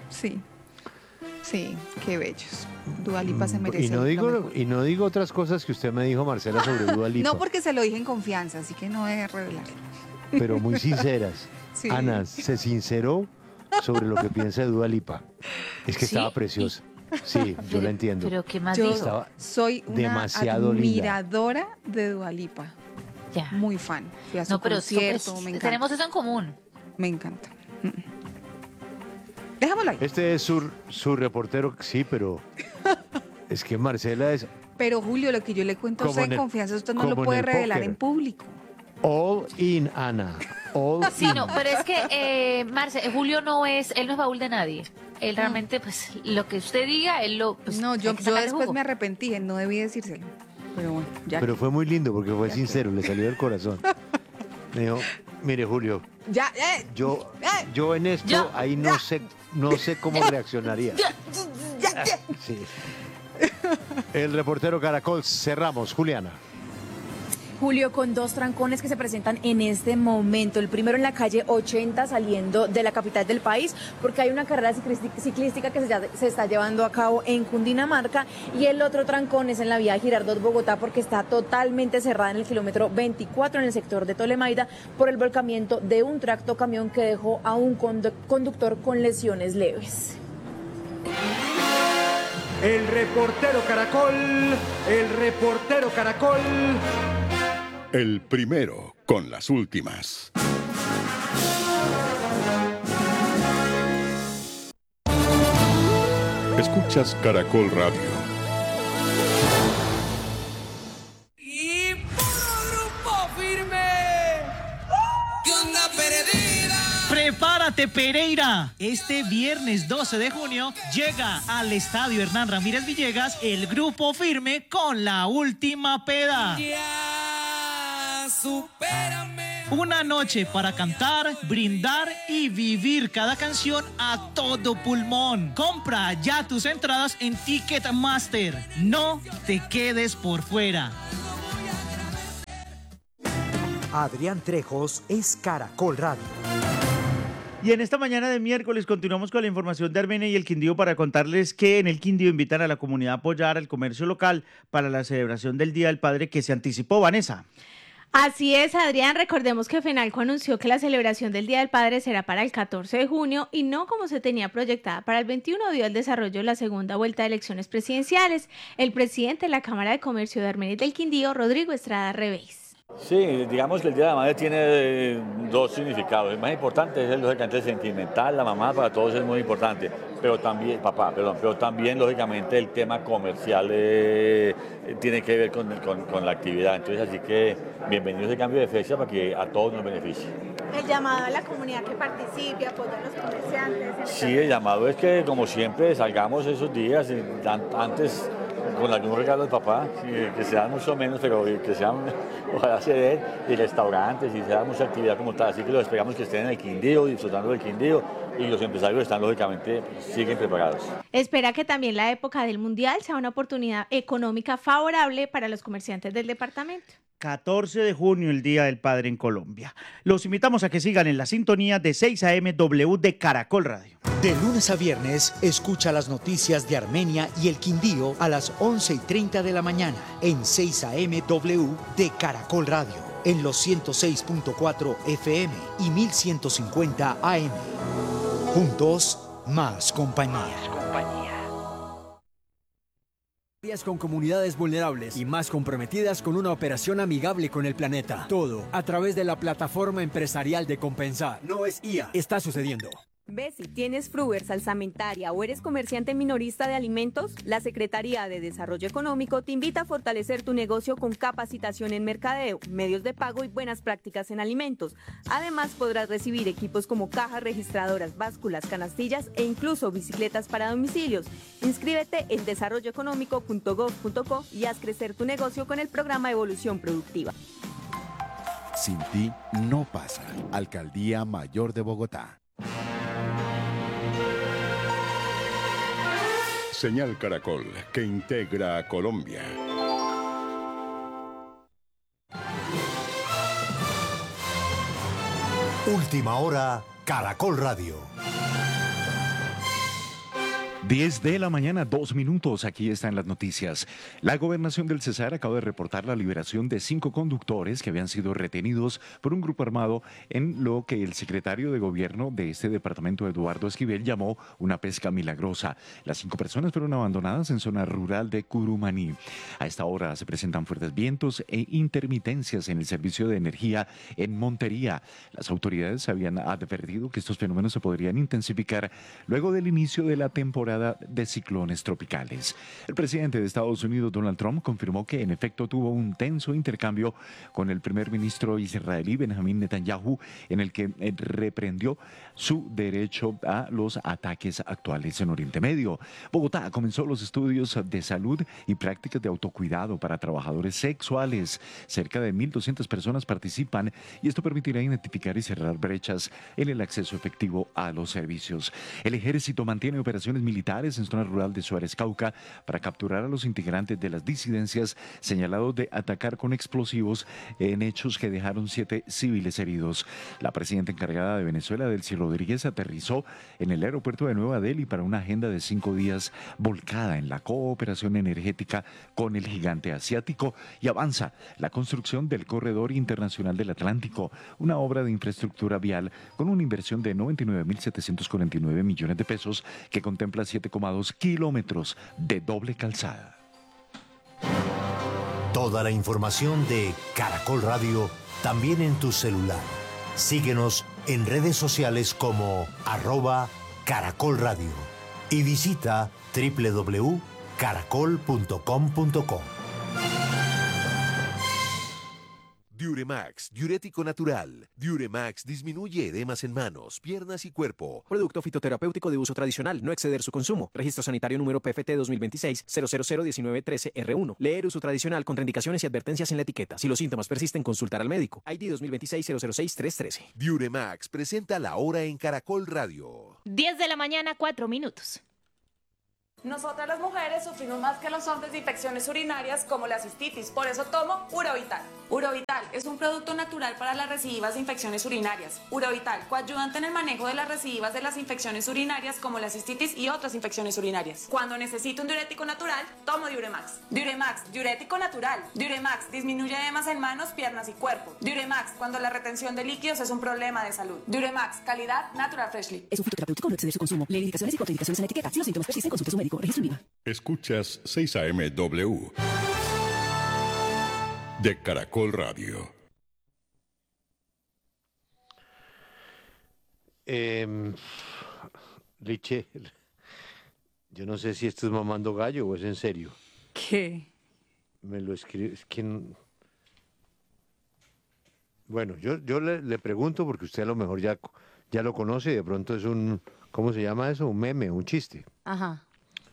Speaker 2: Sí, qué bellos. Dua Lipa se merece.
Speaker 9: Y no digo otras cosas que usted me dijo, Marcela, sobre Dua Lipa.
Speaker 2: No, porque se lo dije en confianza, así que no he revelar.
Speaker 9: Pero muy sinceras.
Speaker 2: Sí.
Speaker 9: Ana se sinceró sobre lo que piensa de Dua Lipa. Es que estaba preciosa. Sí, yo la entiendo.
Speaker 15: Pero ¿qué más
Speaker 2: yo
Speaker 15: dijo?
Speaker 2: Soy una
Speaker 9: demasiado
Speaker 2: admiradora de Dua Lipa.
Speaker 15: Ya.
Speaker 2: Muy fan. Fui a su concierto, me encanta.
Speaker 15: Tenemos eso en común.
Speaker 2: Me encanta. Déjamelo ahí.
Speaker 9: Este es su reportero, sí, pero es que Marcela es...
Speaker 2: Pero Julio, lo que yo le cuento a usted en confianza, usted no lo puede revelar en público.
Speaker 9: All in, Ana. All
Speaker 15: sí,
Speaker 9: in.
Speaker 15: no, pero es que Julio él no es baúl de nadie. Él realmente, pues, lo que usted diga, él lo... Pues,
Speaker 2: no, yo después me arrepentí, no debí decírselo. Pero bueno, ya.
Speaker 9: Pero fue muy lindo porque fue sincero, le salió del corazón. Me dijo, mire, Julio, yo en esto, ahí no sé cómo reaccionaría. Sí. El reportero Caracol, cerramos. Juliana.
Speaker 16: Julio, con dos trancones que se presentan en este momento. El primero en la calle 80 saliendo de la capital del país, porque hay una carrera ciclística que se está llevando a cabo en Cundinamarca, y el otro trancón es en la vía Girardot Bogotá, porque está totalmente cerrada en el kilómetro 24 en el sector de Tolemaida por el volcamiento de un tractocamión que dejó a un conductor con lesiones leves.
Speaker 14: El reportero Caracol, el reportero Caracol.
Speaker 8: El primero con las últimas. Escuchas Caracol Radio.
Speaker 17: Y puro Grupo Firme. ¿Qué onda, perdida?
Speaker 18: Prepárate, Pereira. Este viernes 12 de junio llega al Estadio Hernán Ramírez Villegas el Grupo Firme con La Última Peda.
Speaker 17: Ya, supérame.
Speaker 18: Una noche para cantar, brindar y vivir cada canción a todo pulmón. Compra ya tus entradas en Ticketmaster. No te quedes por fuera.
Speaker 19: Adrián Trejos es Caracol Radio.
Speaker 20: Y en esta mañana de miércoles continuamos con la información de Armenia y el Quindío para contarles que en el Quindío invitan a la comunidad a apoyar al comercio local para la celebración del Día del Padre que se anticipó, Vanessa.
Speaker 21: Así es, Adrián. Recordemos que FENALCO anunció que la celebración del Día del Padre será para el 14 de junio y no como se tenía proyectada para el 21 debido al desarrollo de la segunda vuelta de elecciones presidenciales. El presidente de la Cámara de Comercio de Armenia y del Quindío, Rodrigo Estrada Reveis.
Speaker 22: Sí, digamos que el Día de la Madre tiene dos significados. El más importante es lógicamente el sentimental, la mamá para todos es muy importante, pero también, pero también lógicamente el tema comercial tiene que ver con la actividad. Entonces así que bienvenidos al cambio de fecha para que a todos nos beneficie.
Speaker 21: El llamado a la comunidad que participe, apoye a los comerciantes.
Speaker 22: Sí, el llamado es que como siempre salgamos esos días, antes con algún regalo del papá, que sean mucho menos, pero que sean, ojalá se den, y restaurantes, y sea mucha actividad como tal. Así que los esperamos que estén en el Quindío, disfrutando del Quindío, y los empresarios están, lógicamente, siguen preparados.
Speaker 21: Espera que también la época del Mundial sea una oportunidad económica favorable para los comerciantes del departamento.
Speaker 20: 14 de junio, el Día del Padre en Colombia. Los invitamos a que sigan en la sintonía de 6 AM W de Caracol Radio.
Speaker 19: De lunes a viernes, escucha las noticias de Armenia y el Quindío a las 11:30 de la mañana en 6 AM W de Caracol Radio, en los 106.4 FM y 1150 AM. Juntos, más compañía.
Speaker 23: Con comunidades vulnerables y más comprometidas con una operación amigable con el planeta. Todo a través de la plataforma empresarial de Compensar. No es IA, está sucediendo.
Speaker 24: ¿Ves si tienes Fruver, salsamentaria o eres comerciante minorista de alimentos? La Secretaría de Desarrollo Económico te invita a fortalecer tu negocio con capacitación en mercadeo, medios de pago y buenas prácticas en alimentos. Además, podrás recibir equipos como cajas registradoras, básculas, canastillas e incluso bicicletas para domicilios. Inscríbete en desarrolloeconómico.gov.co y haz crecer tu negocio con el programa Evolución Productiva.
Speaker 25: Sin ti no pasa. Alcaldía Mayor de Bogotá.
Speaker 8: Señal Caracol, que integra a Colombia.
Speaker 3: Última hora, Caracol Radio.
Speaker 26: 10 de la mañana, 2 minutos. Aquí están las noticias. La gobernación del Cesar acaba de reportar la liberación de 5 conductores que habían sido retenidos por un grupo armado en lo que el secretario de gobierno de este departamento, Eduardo Esquivel, llamó una pesca milagrosa. Las 5 personas fueron abandonadas en zona rural de Curumaní. A esta hora se presentan fuertes vientos e intermitencias en el servicio de energía en Montería. Las autoridades habían advertido que estos fenómenos se podrían intensificar luego del inicio de la temporada de ciclones tropicales. El presidente de Estados Unidos, Donald Trump, confirmó que en efecto tuvo un tenso intercambio con el primer ministro israelí, Benjamín Netanyahu, en el que reprendió su derecho a los ataques actuales en Oriente Medio. Bogotá comenzó los estudios de salud y prácticas de autocuidado para trabajadores sexuales. Cerca de 1.200 personas participan y esto permitirá identificar y cerrar brechas en el acceso efectivo a los servicios. El ejército mantiene operaciones militares en zona rural de Suárez, Cauca, para capturar a los integrantes de las disidencias señalados de atacar con explosivos en hechos que dejaron 7 civiles heridos. La presidenta encargada de Venezuela, Delcy Rodríguez, aterrizó en el aeropuerto de Nueva Delhi para una agenda de 5 días volcada en la cooperación energética con el gigante asiático y avanza la construcción del Corredor Internacional del Atlántico, una obra de infraestructura vial con una inversión de 99.749 millones de pesos que contempla 7,2 kilómetros de doble calzada.
Speaker 3: Toda la información de Caracol Radio también en tu celular. Síguenos en redes sociales como @Caracol Radio y visita www.caracol.com.co.
Speaker 1: Diuremax, diurético natural. Diuremax disminuye edemas en manos, piernas y cuerpo.
Speaker 4: Producto fitoterapéutico de uso tradicional, no exceder su consumo. Registro sanitario número PFT 2026-0001913-R1. Leer uso tradicional, contraindicaciones y advertencias en la etiqueta. Si los síntomas persisten, consultar al médico. ID 2026-006-313.
Speaker 1: Diuremax presenta La Hora en Caracol Radio.
Speaker 21: 10 de la mañana, 4 minutos.
Speaker 5: Nosotras las mujeres sufrimos más que los hombres de infecciones urinarias como la cistitis, por eso tomo Urovital. Urovital es un producto natural para las recidivas de infecciones urinarias. Urovital, coayudante en el manejo de las recidivas de las infecciones urinarias como la cistitis y otras infecciones urinarias. Cuando necesito un diurético natural, tomo Diuremax. Diuremax, diurético natural. Diuremax disminuye edemas en manos, piernas y cuerpo. Diuremax, cuando la retención de líquidos es un problema de salud. Diuremax, calidad Natural Freshly.
Speaker 6: Es un fitoterapéutico, no exceder su consumo. Lee indicaciones y contraindicaciones en la etiqueta. Si los síntomas persisten, consulte a su médico. Registro en IVA.
Speaker 8: Escuchas 6 AM-W de Caracol Radio.
Speaker 9: Liche, yo no sé si esto es mamando gallo o es en serio.
Speaker 2: ¿Qué?
Speaker 9: Me lo escribe, es que... Bueno, yo le pregunto porque usted a lo mejor ya lo conoce y de pronto es un, ¿cómo se llama eso? Un meme, un chiste.
Speaker 2: Ajá.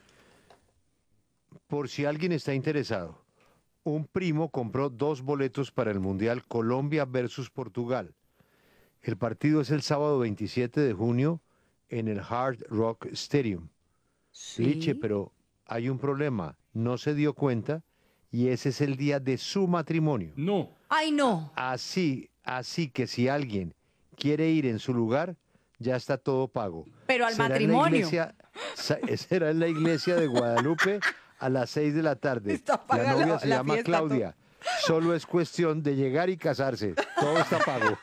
Speaker 9: Por si alguien está interesado, un primo compró 2 boletos para el Mundial Colombia versus Portugal. El partido es el sábado 27 de junio en el Hard Rock Stadium.
Speaker 2: Sí.
Speaker 9: Liche, pero hay un problema. No se dio cuenta y ese es el día de su matrimonio.
Speaker 11: No.
Speaker 2: ¡Ay, no!
Speaker 9: Así que si alguien quiere ir en su lugar, ya está todo pago.
Speaker 2: Pero al
Speaker 9: Será
Speaker 2: matrimonio.
Speaker 9: Será en la iglesia de Guadalupe a las 6 de la tarde.
Speaker 2: Está
Speaker 9: La
Speaker 2: paga
Speaker 9: novia
Speaker 2: la-
Speaker 9: se
Speaker 2: la
Speaker 9: llama
Speaker 2: fiesta,
Speaker 9: Claudia. Solo es cuestión de llegar y casarse. Todo está pago.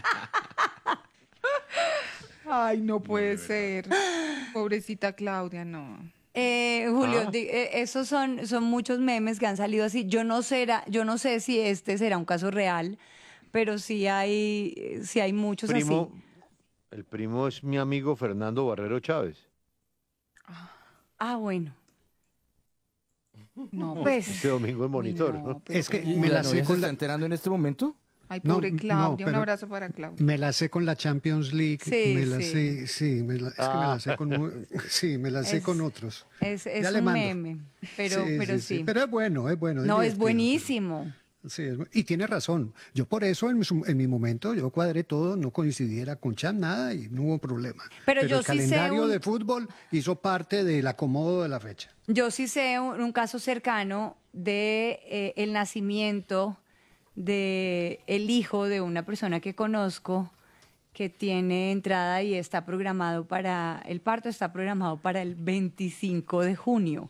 Speaker 2: Ay, no puede ser. Pobrecita Claudia, no.
Speaker 7: Julio, esos son muchos memes que han salido así. Yo no sé si este será un caso real, pero sí hay muchos así.
Speaker 9: El primo es mi amigo Fernando Barrero Chávez.
Speaker 7: Ah, bueno.
Speaker 2: No,
Speaker 7: pues.
Speaker 9: Este domingo en Monitor. ¿no?
Speaker 12: Es que
Speaker 13: ¿Y
Speaker 12: me
Speaker 13: la
Speaker 12: la sé
Speaker 13: novia se
Speaker 12: con
Speaker 13: está
Speaker 12: la...
Speaker 13: enterando en este momento?
Speaker 2: Ay,
Speaker 12: No,
Speaker 2: pobre
Speaker 12: no,
Speaker 2: Claudia. Un
Speaker 12: pero-
Speaker 2: abrazo para Claudia.
Speaker 12: Me la sé con la Champions League.
Speaker 7: Sí,
Speaker 12: me la
Speaker 7: sí.
Speaker 12: sé, sí, es que me la sé con, sí, me la sé
Speaker 7: Es-
Speaker 12: con otros.
Speaker 7: Es
Speaker 12: Ya le
Speaker 7: un
Speaker 12: mando.
Speaker 7: meme, pero sí.
Speaker 12: Pero es bueno, es bueno.
Speaker 7: No, es
Speaker 12: divertido.
Speaker 7: buenísimo.
Speaker 12: Sí, y tiene razón. Yo por eso en mi momento yo cuadré todo, no coincidiera con Champ, nada y no hubo problema.
Speaker 7: Pero yo
Speaker 12: el
Speaker 7: sí sé
Speaker 12: calendario de fútbol hizo parte del acomodo de la fecha.
Speaker 7: Yo sí sé un caso cercano de el nacimiento de el hijo de una persona que conozco que tiene entrada y está programado el parto está programado para el 25 de junio.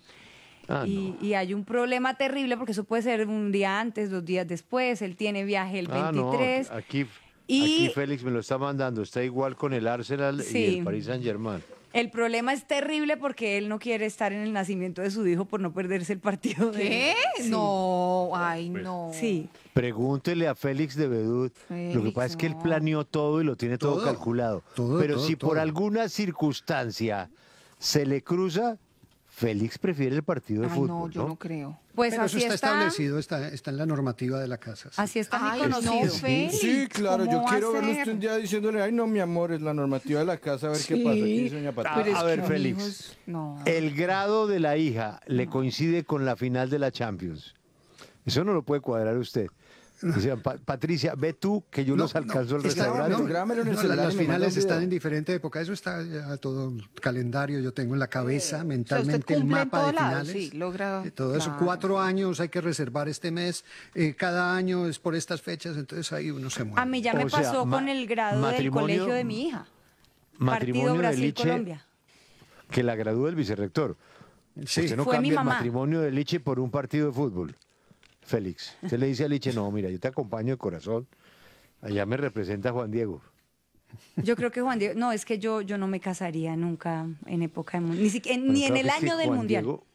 Speaker 7: Y hay un problema terrible porque eso puede ser un día antes, 2 días después, él tiene viaje el 23.
Speaker 9: Aquí
Speaker 7: Y-
Speaker 9: Félix me lo está mandando. Está igual con el Arsenal
Speaker 7: Sí.
Speaker 9: y el Paris Saint-Germain.
Speaker 7: El problema es terrible porque él no quiere estar en el nacimiento de su hijo por no perderse el partido.
Speaker 2: ¿Qué?
Speaker 7: Sí.
Speaker 2: No, ay, no.
Speaker 7: Sí.
Speaker 9: Pregúntele a Félix de Bedut. Lo que pasa es que él planeó todo y lo tiene todo,
Speaker 12: Todo.
Speaker 9: calculado.
Speaker 12: Todo,
Speaker 9: Pero
Speaker 12: todo,
Speaker 9: si por
Speaker 12: todo.
Speaker 9: alguna circunstancia se le cruza, Félix prefiere el partido de
Speaker 2: Ay,
Speaker 9: fútbol.
Speaker 2: no, yo no creo.
Speaker 7: Pues
Speaker 12: Pero
Speaker 7: así
Speaker 12: eso está
Speaker 7: está.
Speaker 12: establecido, está en la normativa de la casa. sí.
Speaker 7: Así está mi
Speaker 2: Ay,
Speaker 7: conocido.
Speaker 2: no, Félix,
Speaker 13: Sí, claro, yo
Speaker 2: ¿cómo va
Speaker 13: quiero
Speaker 2: a
Speaker 13: verlo
Speaker 2: ser?
Speaker 13: usted un día diciéndole, ay no, mi amor, es la normativa de la casa, a ver qué
Speaker 2: Sí.
Speaker 13: pasa. Aquí dice doña Patricia.
Speaker 2: Pero es
Speaker 9: A ver,
Speaker 2: que
Speaker 9: Félix.
Speaker 2: amigos, no.
Speaker 9: El grado de la hija le coincide con la final de la Champions. Eso no lo puede cuadrar usted. O sea, Patricia, ve tú que yo los alcanzo al
Speaker 12: Está-
Speaker 9: restaurante.
Speaker 13: Grámelo en el
Speaker 12: no,
Speaker 13: celular
Speaker 12: las
Speaker 13: y me manda
Speaker 12: finales
Speaker 13: un
Speaker 12: están
Speaker 13: video.
Speaker 12: en diferente época. Eso está ya todo el calendario. Yo tengo en la cabeza
Speaker 2: O sea, usted
Speaker 12: mentalmente el
Speaker 2: cumple en
Speaker 12: mapa de
Speaker 2: todo lado,
Speaker 12: finales.
Speaker 2: sí, logra.
Speaker 12: Todo eso,
Speaker 2: claro.
Speaker 12: 4 años hay que reservar este mes. Cada año es por estas fechas, entonces ahí uno se mueve.
Speaker 7: A mí ya me
Speaker 9: O sea,
Speaker 7: pasó con el grado del
Speaker 9: matrimonio-
Speaker 7: colegio de mi hija.
Speaker 9: Matrimonio
Speaker 7: Partido
Speaker 9: de Liche,
Speaker 7: Brasil-Colombia.
Speaker 9: que la gradúa el vicerrector.
Speaker 12: Sí.
Speaker 9: Usted no
Speaker 7: Fue mi
Speaker 9: cambia el
Speaker 7: mamá.
Speaker 9: matrimonio de Liche por un partido de fútbol. Félix, usted le dice a Liche, no, mira, yo te acompaño de corazón. Allá me representa Juan Diego.
Speaker 7: Yo creo que Juan Diego, no, es que yo no me casaría nunca en época de mundial,
Speaker 9: Bueno,
Speaker 7: ni en
Speaker 9: claro
Speaker 7: el
Speaker 9: que es que
Speaker 7: año del
Speaker 9: Juan
Speaker 7: mundial.
Speaker 9: Diego-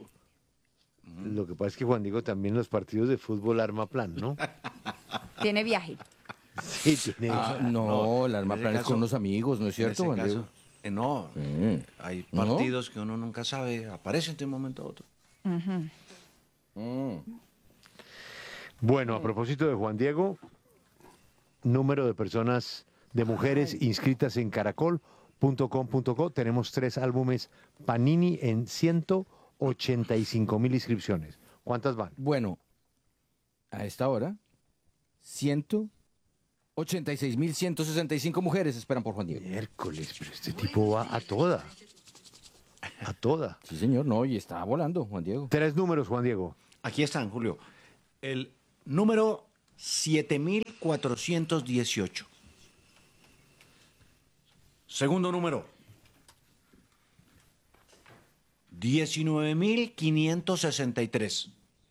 Speaker 9: lo que pasa es que Juan Diego también en los partidos de fútbol arma plan, ¿no?
Speaker 7: Tiene viaje.
Speaker 9: Sí, tiene.
Speaker 13: No, el arma
Speaker 27: en ese
Speaker 13: plan es
Speaker 27: caso-
Speaker 13: con unos amigos, ¿no es
Speaker 27: En
Speaker 13: cierto,
Speaker 27: ese
Speaker 13: Juan
Speaker 27: caso,
Speaker 13: Diego?
Speaker 27: no,
Speaker 13: Sí.
Speaker 27: hay
Speaker 13: ¿No?
Speaker 27: partidos que uno nunca sabe, aparecen de un momento a otro.
Speaker 9: Bueno, a propósito de Juan Diego, número de personas, de mujeres inscritas en caracol.com.co. Tenemos 3 álbumes Panini en 185.000 inscripciones. ¿Cuántas van?
Speaker 13: Bueno, a esta hora, 186.165 mujeres esperan por Juan Diego.
Speaker 9: Miércoles, pero este tipo va a toda. A toda.
Speaker 13: Sí, señor, no, y está volando, Juan Diego.
Speaker 9: 3 números, Juan Diego.
Speaker 27: Aquí están, Julio. El número 7418. Segundo número. 19.563.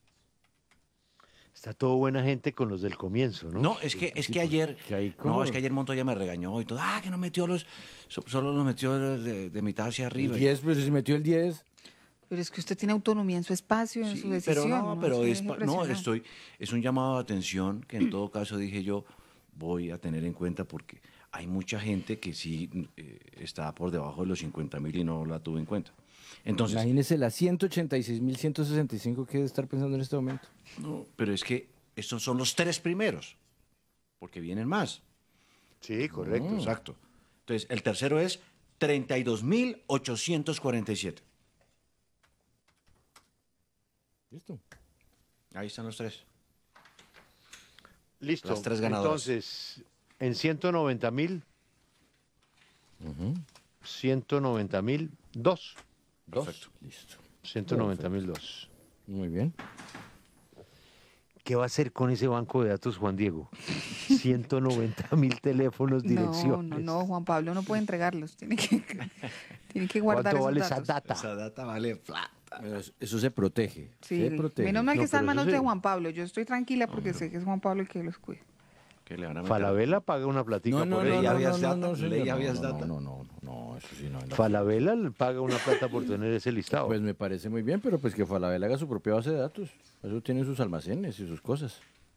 Speaker 9: Está todo buena gente con los del comienzo, ¿no?
Speaker 27: No, es que ayer, no, es que ayer Montoya me regañó y todo. Que no metió solo los metió de mitad hacia arriba.
Speaker 13: El 10, pero si metió el 10.
Speaker 2: Pero es que usted tiene autonomía en su espacio, en su decisión.
Speaker 27: Es un llamado de atención que en todo caso dije yo voy a tener en cuenta porque hay mucha gente que sí está por debajo de los 50.000 y no la tuvo en cuenta. Entonces,
Speaker 13: imagínese las 186.165 que debe estar pensando en este momento.
Speaker 27: No, pero es que estos son los 3 primeros, porque vienen más.
Speaker 9: Sí, correcto.
Speaker 27: Exacto. Entonces, el tercero es 32.847.
Speaker 13: Listo.
Speaker 27: Ahí están los 3.
Speaker 9: Listo.
Speaker 27: Las 3 ganadoras.
Speaker 9: Entonces, en 190.000, 190.000, 2.
Speaker 27: Perfecto.
Speaker 13: Listo.
Speaker 9: 190.002.
Speaker 13: Muy bien.
Speaker 9: ¿Qué va a hacer con ese banco de datos, Juan Diego? 190.000 teléfonos, direcciones.
Speaker 2: No, Juan Pablo no puede entregarlos. Tiene que guardar
Speaker 9: ¿Cuánto
Speaker 2: esos
Speaker 9: vale
Speaker 2: datos.
Speaker 27: Esa data vale plata.
Speaker 13: Eso se protege.
Speaker 2: Sí,
Speaker 13: se protege.
Speaker 2: menos mal que está en
Speaker 9: pero
Speaker 2: manos
Speaker 9: eso
Speaker 2: de
Speaker 9: sí.
Speaker 2: Juan Pablo. Yo estoy tranquila porque sé que es Juan Pablo el que los cuida.
Speaker 27: Que le van a meter.
Speaker 9: Falabella paga una platica por él.
Speaker 27: no,
Speaker 13: eso sí, no.
Speaker 9: Falabella le paga una plata por tener ese listado.
Speaker 13: Pues me parece muy bien, pero pues que Falabella haga su propia base de datos. Eso tiene sus almacenes y sus cosas.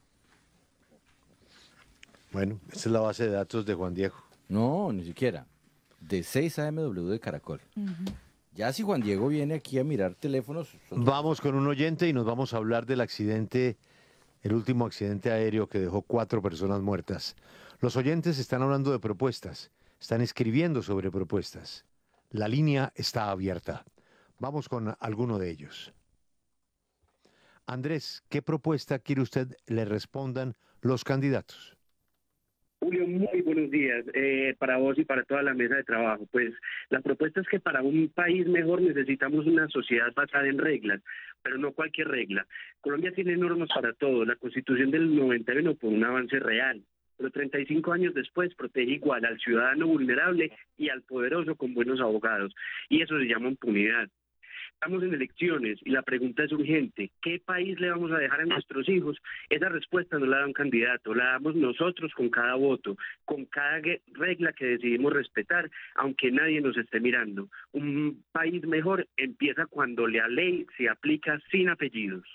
Speaker 9: Bueno, esa es la base de datos de Juan Diego.
Speaker 13: No, ni siquiera. De 6 AMW de Caracol. Ya si Juan Diego viene aquí a mirar teléfonos...
Speaker 9: Vamos con un oyente y nos vamos a hablar del accidente, el último accidente aéreo que dejó 4 personas muertas. Los oyentes están hablando de propuestas, están escribiendo sobre propuestas. La línea está abierta. Vamos con alguno de ellos. Andrés, ¿qué propuesta quiere usted le respondan los candidatos?
Speaker 10: Julio, muy buenos días para vos y para toda la mesa de trabajo. Pues la propuesta es que para un país mejor necesitamos una sociedad basada en reglas, pero no cualquier regla. Colombia tiene normas para todo. La Constitución del 91 fue un avance real, pero 35 años después protege igual al ciudadano vulnerable y al poderoso con buenos abogados. Y eso se llama impunidad. Estamos en elecciones y la pregunta es urgente. ¿Qué país le vamos a dejar a nuestros hijos? Esa respuesta no la da un candidato, la damos nosotros con cada voto, con cada regla que decidimos respetar, aunque nadie nos esté mirando. Un país mejor empieza cuando la ley se aplica sin apellidos.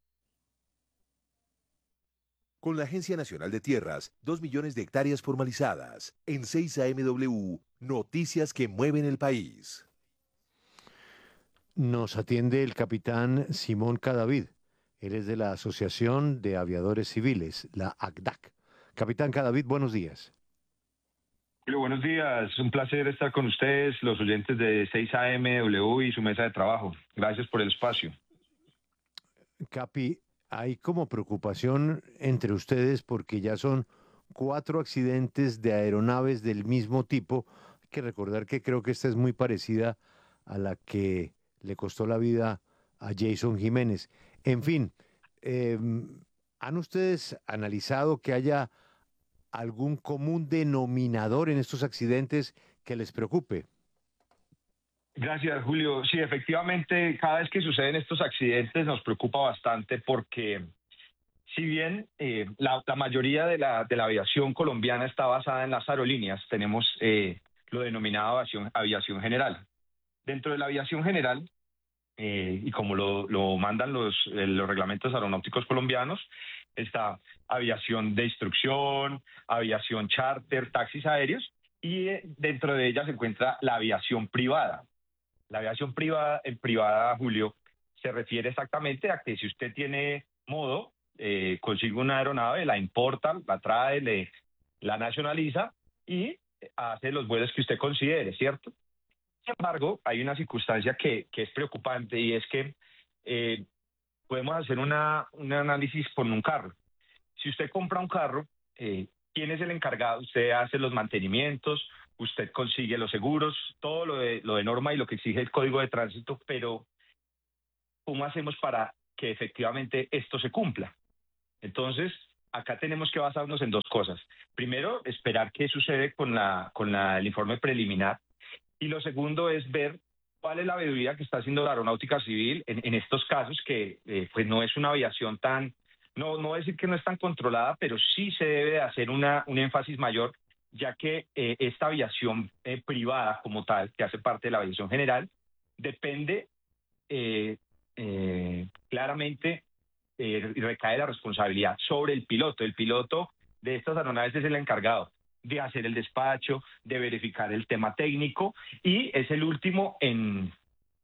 Speaker 1: Con la Agencia Nacional de Tierras, 2 millones de hectáreas formalizadas. En 6 AMW, noticias que mueven el país.
Speaker 9: Nos atiende el capitán Simón Cadavid. Él es de la Asociación de Aviadores Civiles, la ACDAC. Capitán Cadavid, buenos días.
Speaker 14: Buenos días, un placer estar con ustedes, los oyentes de 6 AMW y su mesa de trabajo. Gracias por el espacio.
Speaker 9: Capi, hay como preocupación entre ustedes porque ya son 4 accidentes de aeronaves del mismo tipo. Hay que recordar que creo que esta es muy parecida a la que le costó la vida a Jason Jiménez. En fin, ¿han ustedes analizado que haya algún común denominador en estos accidentes que les preocupe?
Speaker 14: Gracias, Julio. Sí, efectivamente, cada vez que suceden estos accidentes nos preocupa bastante porque si bien la mayoría de la aviación colombiana está basada en las aerolíneas, tenemos lo denominado aviación general. Dentro de la aviación general, y como lo mandan los reglamentos aeronáuticos colombianos, está aviación de instrucción, aviación charter, taxis aéreos, y dentro de ella se encuentra la aviación privada. La aviación privada, Julio, se refiere exactamente a que si usted tiene modo, consigue una aeronave, la importa, la trae, le la nacionaliza y hace los vuelos que usted considere, ¿cierto? Sin embargo, hay una circunstancia que es preocupante y es que podemos hacer un análisis con un carro. Si usted compra un carro, ¿quién es el encargado? Usted hace los mantenimientos, usted consigue los seguros, todo lo de norma y lo que exige el Código de Tránsito, pero ¿cómo hacemos para que efectivamente esto se cumpla? Entonces, acá tenemos que basarnos en dos cosas. Primero, esperar qué sucede con el informe preliminar. Y lo segundo es ver cuál es la veeduría que está haciendo la Aeronáutica Civil en estos casos que pues no es una aviación tan, no decir que no es tan controlada, pero sí se debe de hacer un énfasis mayor, ya que esta aviación privada como tal, que hace parte de la aviación general, depende claramente y recae la responsabilidad sobre el piloto. El piloto de estas aeronaves es el encargado de hacer el despacho, de verificar el tema técnico y es el último en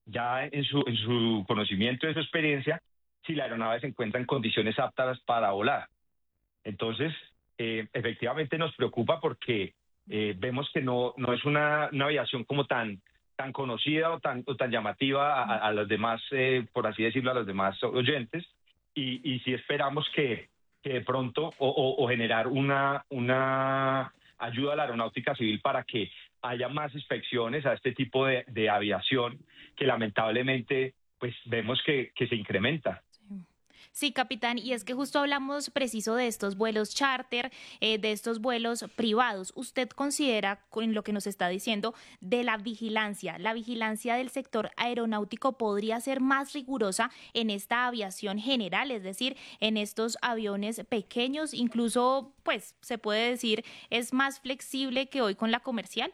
Speaker 14: su conocimiento y su experiencia si la aeronave se encuentra en condiciones aptas para volar. Entonces, efectivamente nos preocupa porque vemos que no es una aviación como tan conocida o tan llamativa a los demás, por así decirlo, a los demás oyentes. Y sí esperamos que de pronto o generar una ayuda a la Aeronáutica Civil para que haya más inspecciones a este tipo de aviación que lamentablemente pues vemos que se incrementa.
Speaker 15: Sí, capitán, y es que justo hablamos preciso de estos vuelos charter, de estos vuelos privados. ¿Usted considera, con lo que nos está diciendo, de la vigilancia del sector aeronáutico podría ser más rigurosa en esta aviación general, es decir, en estos aviones pequeños, incluso, pues, se puede decir, es más flexible que hoy con la comercial?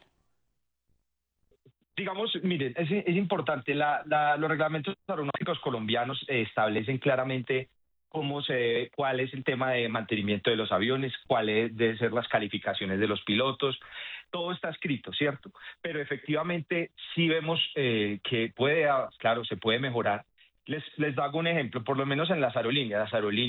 Speaker 14: Digamos, miren, es importante, los reglamentos aeronáuticos colombianos establecen claramente cuál es el tema de mantenimiento de los aviones, cuáles deben ser las calificaciones de los pilotos, todo está escrito, ¿cierto? Pero efectivamente sí vemos que se puede mejorar. Les hago un ejemplo, por lo menos en las aerolíneas,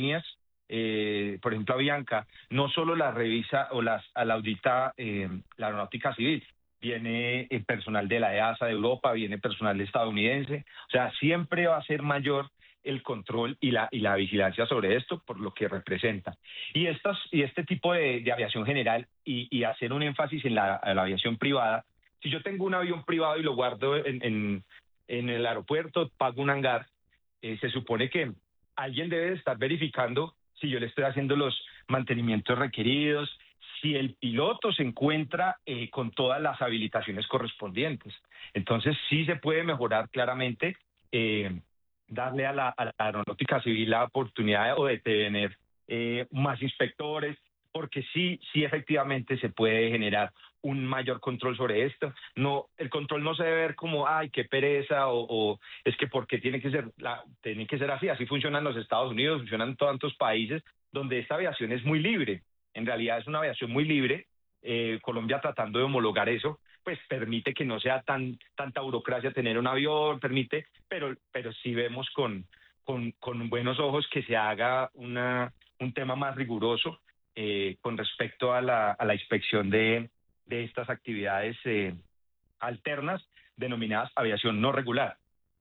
Speaker 14: por ejemplo, Avianca, no solo la revisa o la audita la Aeronáutica Civil, viene el personal de la EASA de Europa, viene personal estadounidense, o sea, siempre va a ser mayor el control y la vigilancia sobre esto por lo que representa. Y este tipo de aviación general y hacer un énfasis en la aviación privada, si yo tengo un avión privado y lo guardo en el aeropuerto, pago un hangar, se supone que alguien debe estar verificando si yo le estoy haciendo los mantenimientos requeridos, si el piloto se encuentra con todas las habilitaciones correspondientes. Entonces sí se puede mejorar claramente, darle a la Aeronáutica Civil la oportunidad de tener más inspectores, porque sí efectivamente se puede generar un mayor control sobre esto. No, el control no se debe ver como, ay, qué pereza, o es que porque tiene que ser así. Así funcionan los Estados Unidos, funcionan tantos países donde esta aviación es muy libre. En realidad es una aviación muy libre. Colombia, tratando de homologar eso, pues permite que no sea tanta burocracia tener un avión, pero sí vemos con buenos ojos que se haga un tema más riguroso con respecto a la inspección de estas actividades alternas denominadas aviación no regular.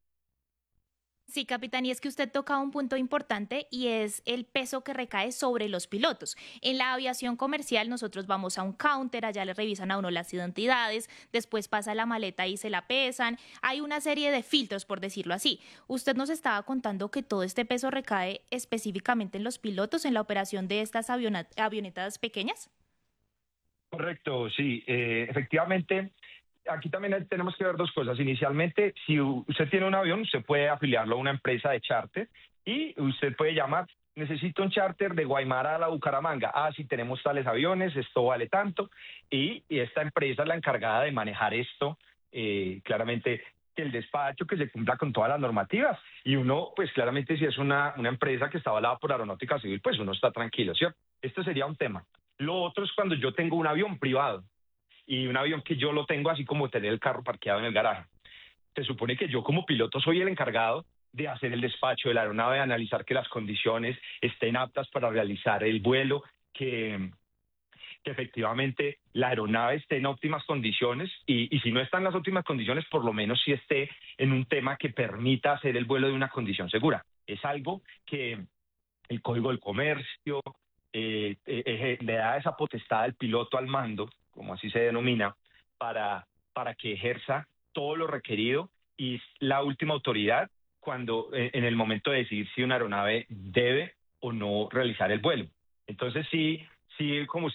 Speaker 15: Sí, capitán, y es que usted toca un punto importante y es el peso que recae sobre los pilotos. En la aviación comercial nosotros vamos a un counter, allá le revisan a uno las identidades, después pasa la maleta y se la pesan. Hay una serie de filtros, por decirlo así. Usted nos estaba contando que todo este peso recae específicamente en los pilotos en la operación de estas avionetas pequeñas.
Speaker 14: Correcto, sí. Efectivamente, aquí también tenemos que ver dos cosas. Inicialmente, si usted tiene un avión, usted puede afiliarlo a una empresa de charter y usted puede llamar, necesito un charter de Guaymara a la Bucaramanga. Sí, tenemos tales aviones, esto vale tanto. Y esta empresa es la encargada de manejar esto, claramente, que el despacho, que se cumpla con todas las normativas. Y uno, pues claramente, si es una empresa que está avalada por Aeronáutica Civil, pues uno está tranquilo, ¿cierto? Esto sería un tema. Lo otro es cuando yo tengo un avión privado. Y un avión que yo lo tengo así como tener el carro parqueado en el garaje. Se supone que yo como piloto soy el encargado de hacer el despacho de la aeronave, de analizar que las condiciones estén aptas para realizar el vuelo, que que efectivamente la aeronave esté en óptimas condiciones y si no está en las óptimas condiciones, por lo menos sí esté en un tema que permita hacer el vuelo de una condición segura. Es algo que el Código del Comercio le da esa potestad al piloto al mando, como así se denomina, para que ejerza todo lo requerido y es la última autoridad cuando en el momento de decidir si una aeronave debe o no realizar el vuelo. Entonces sí, como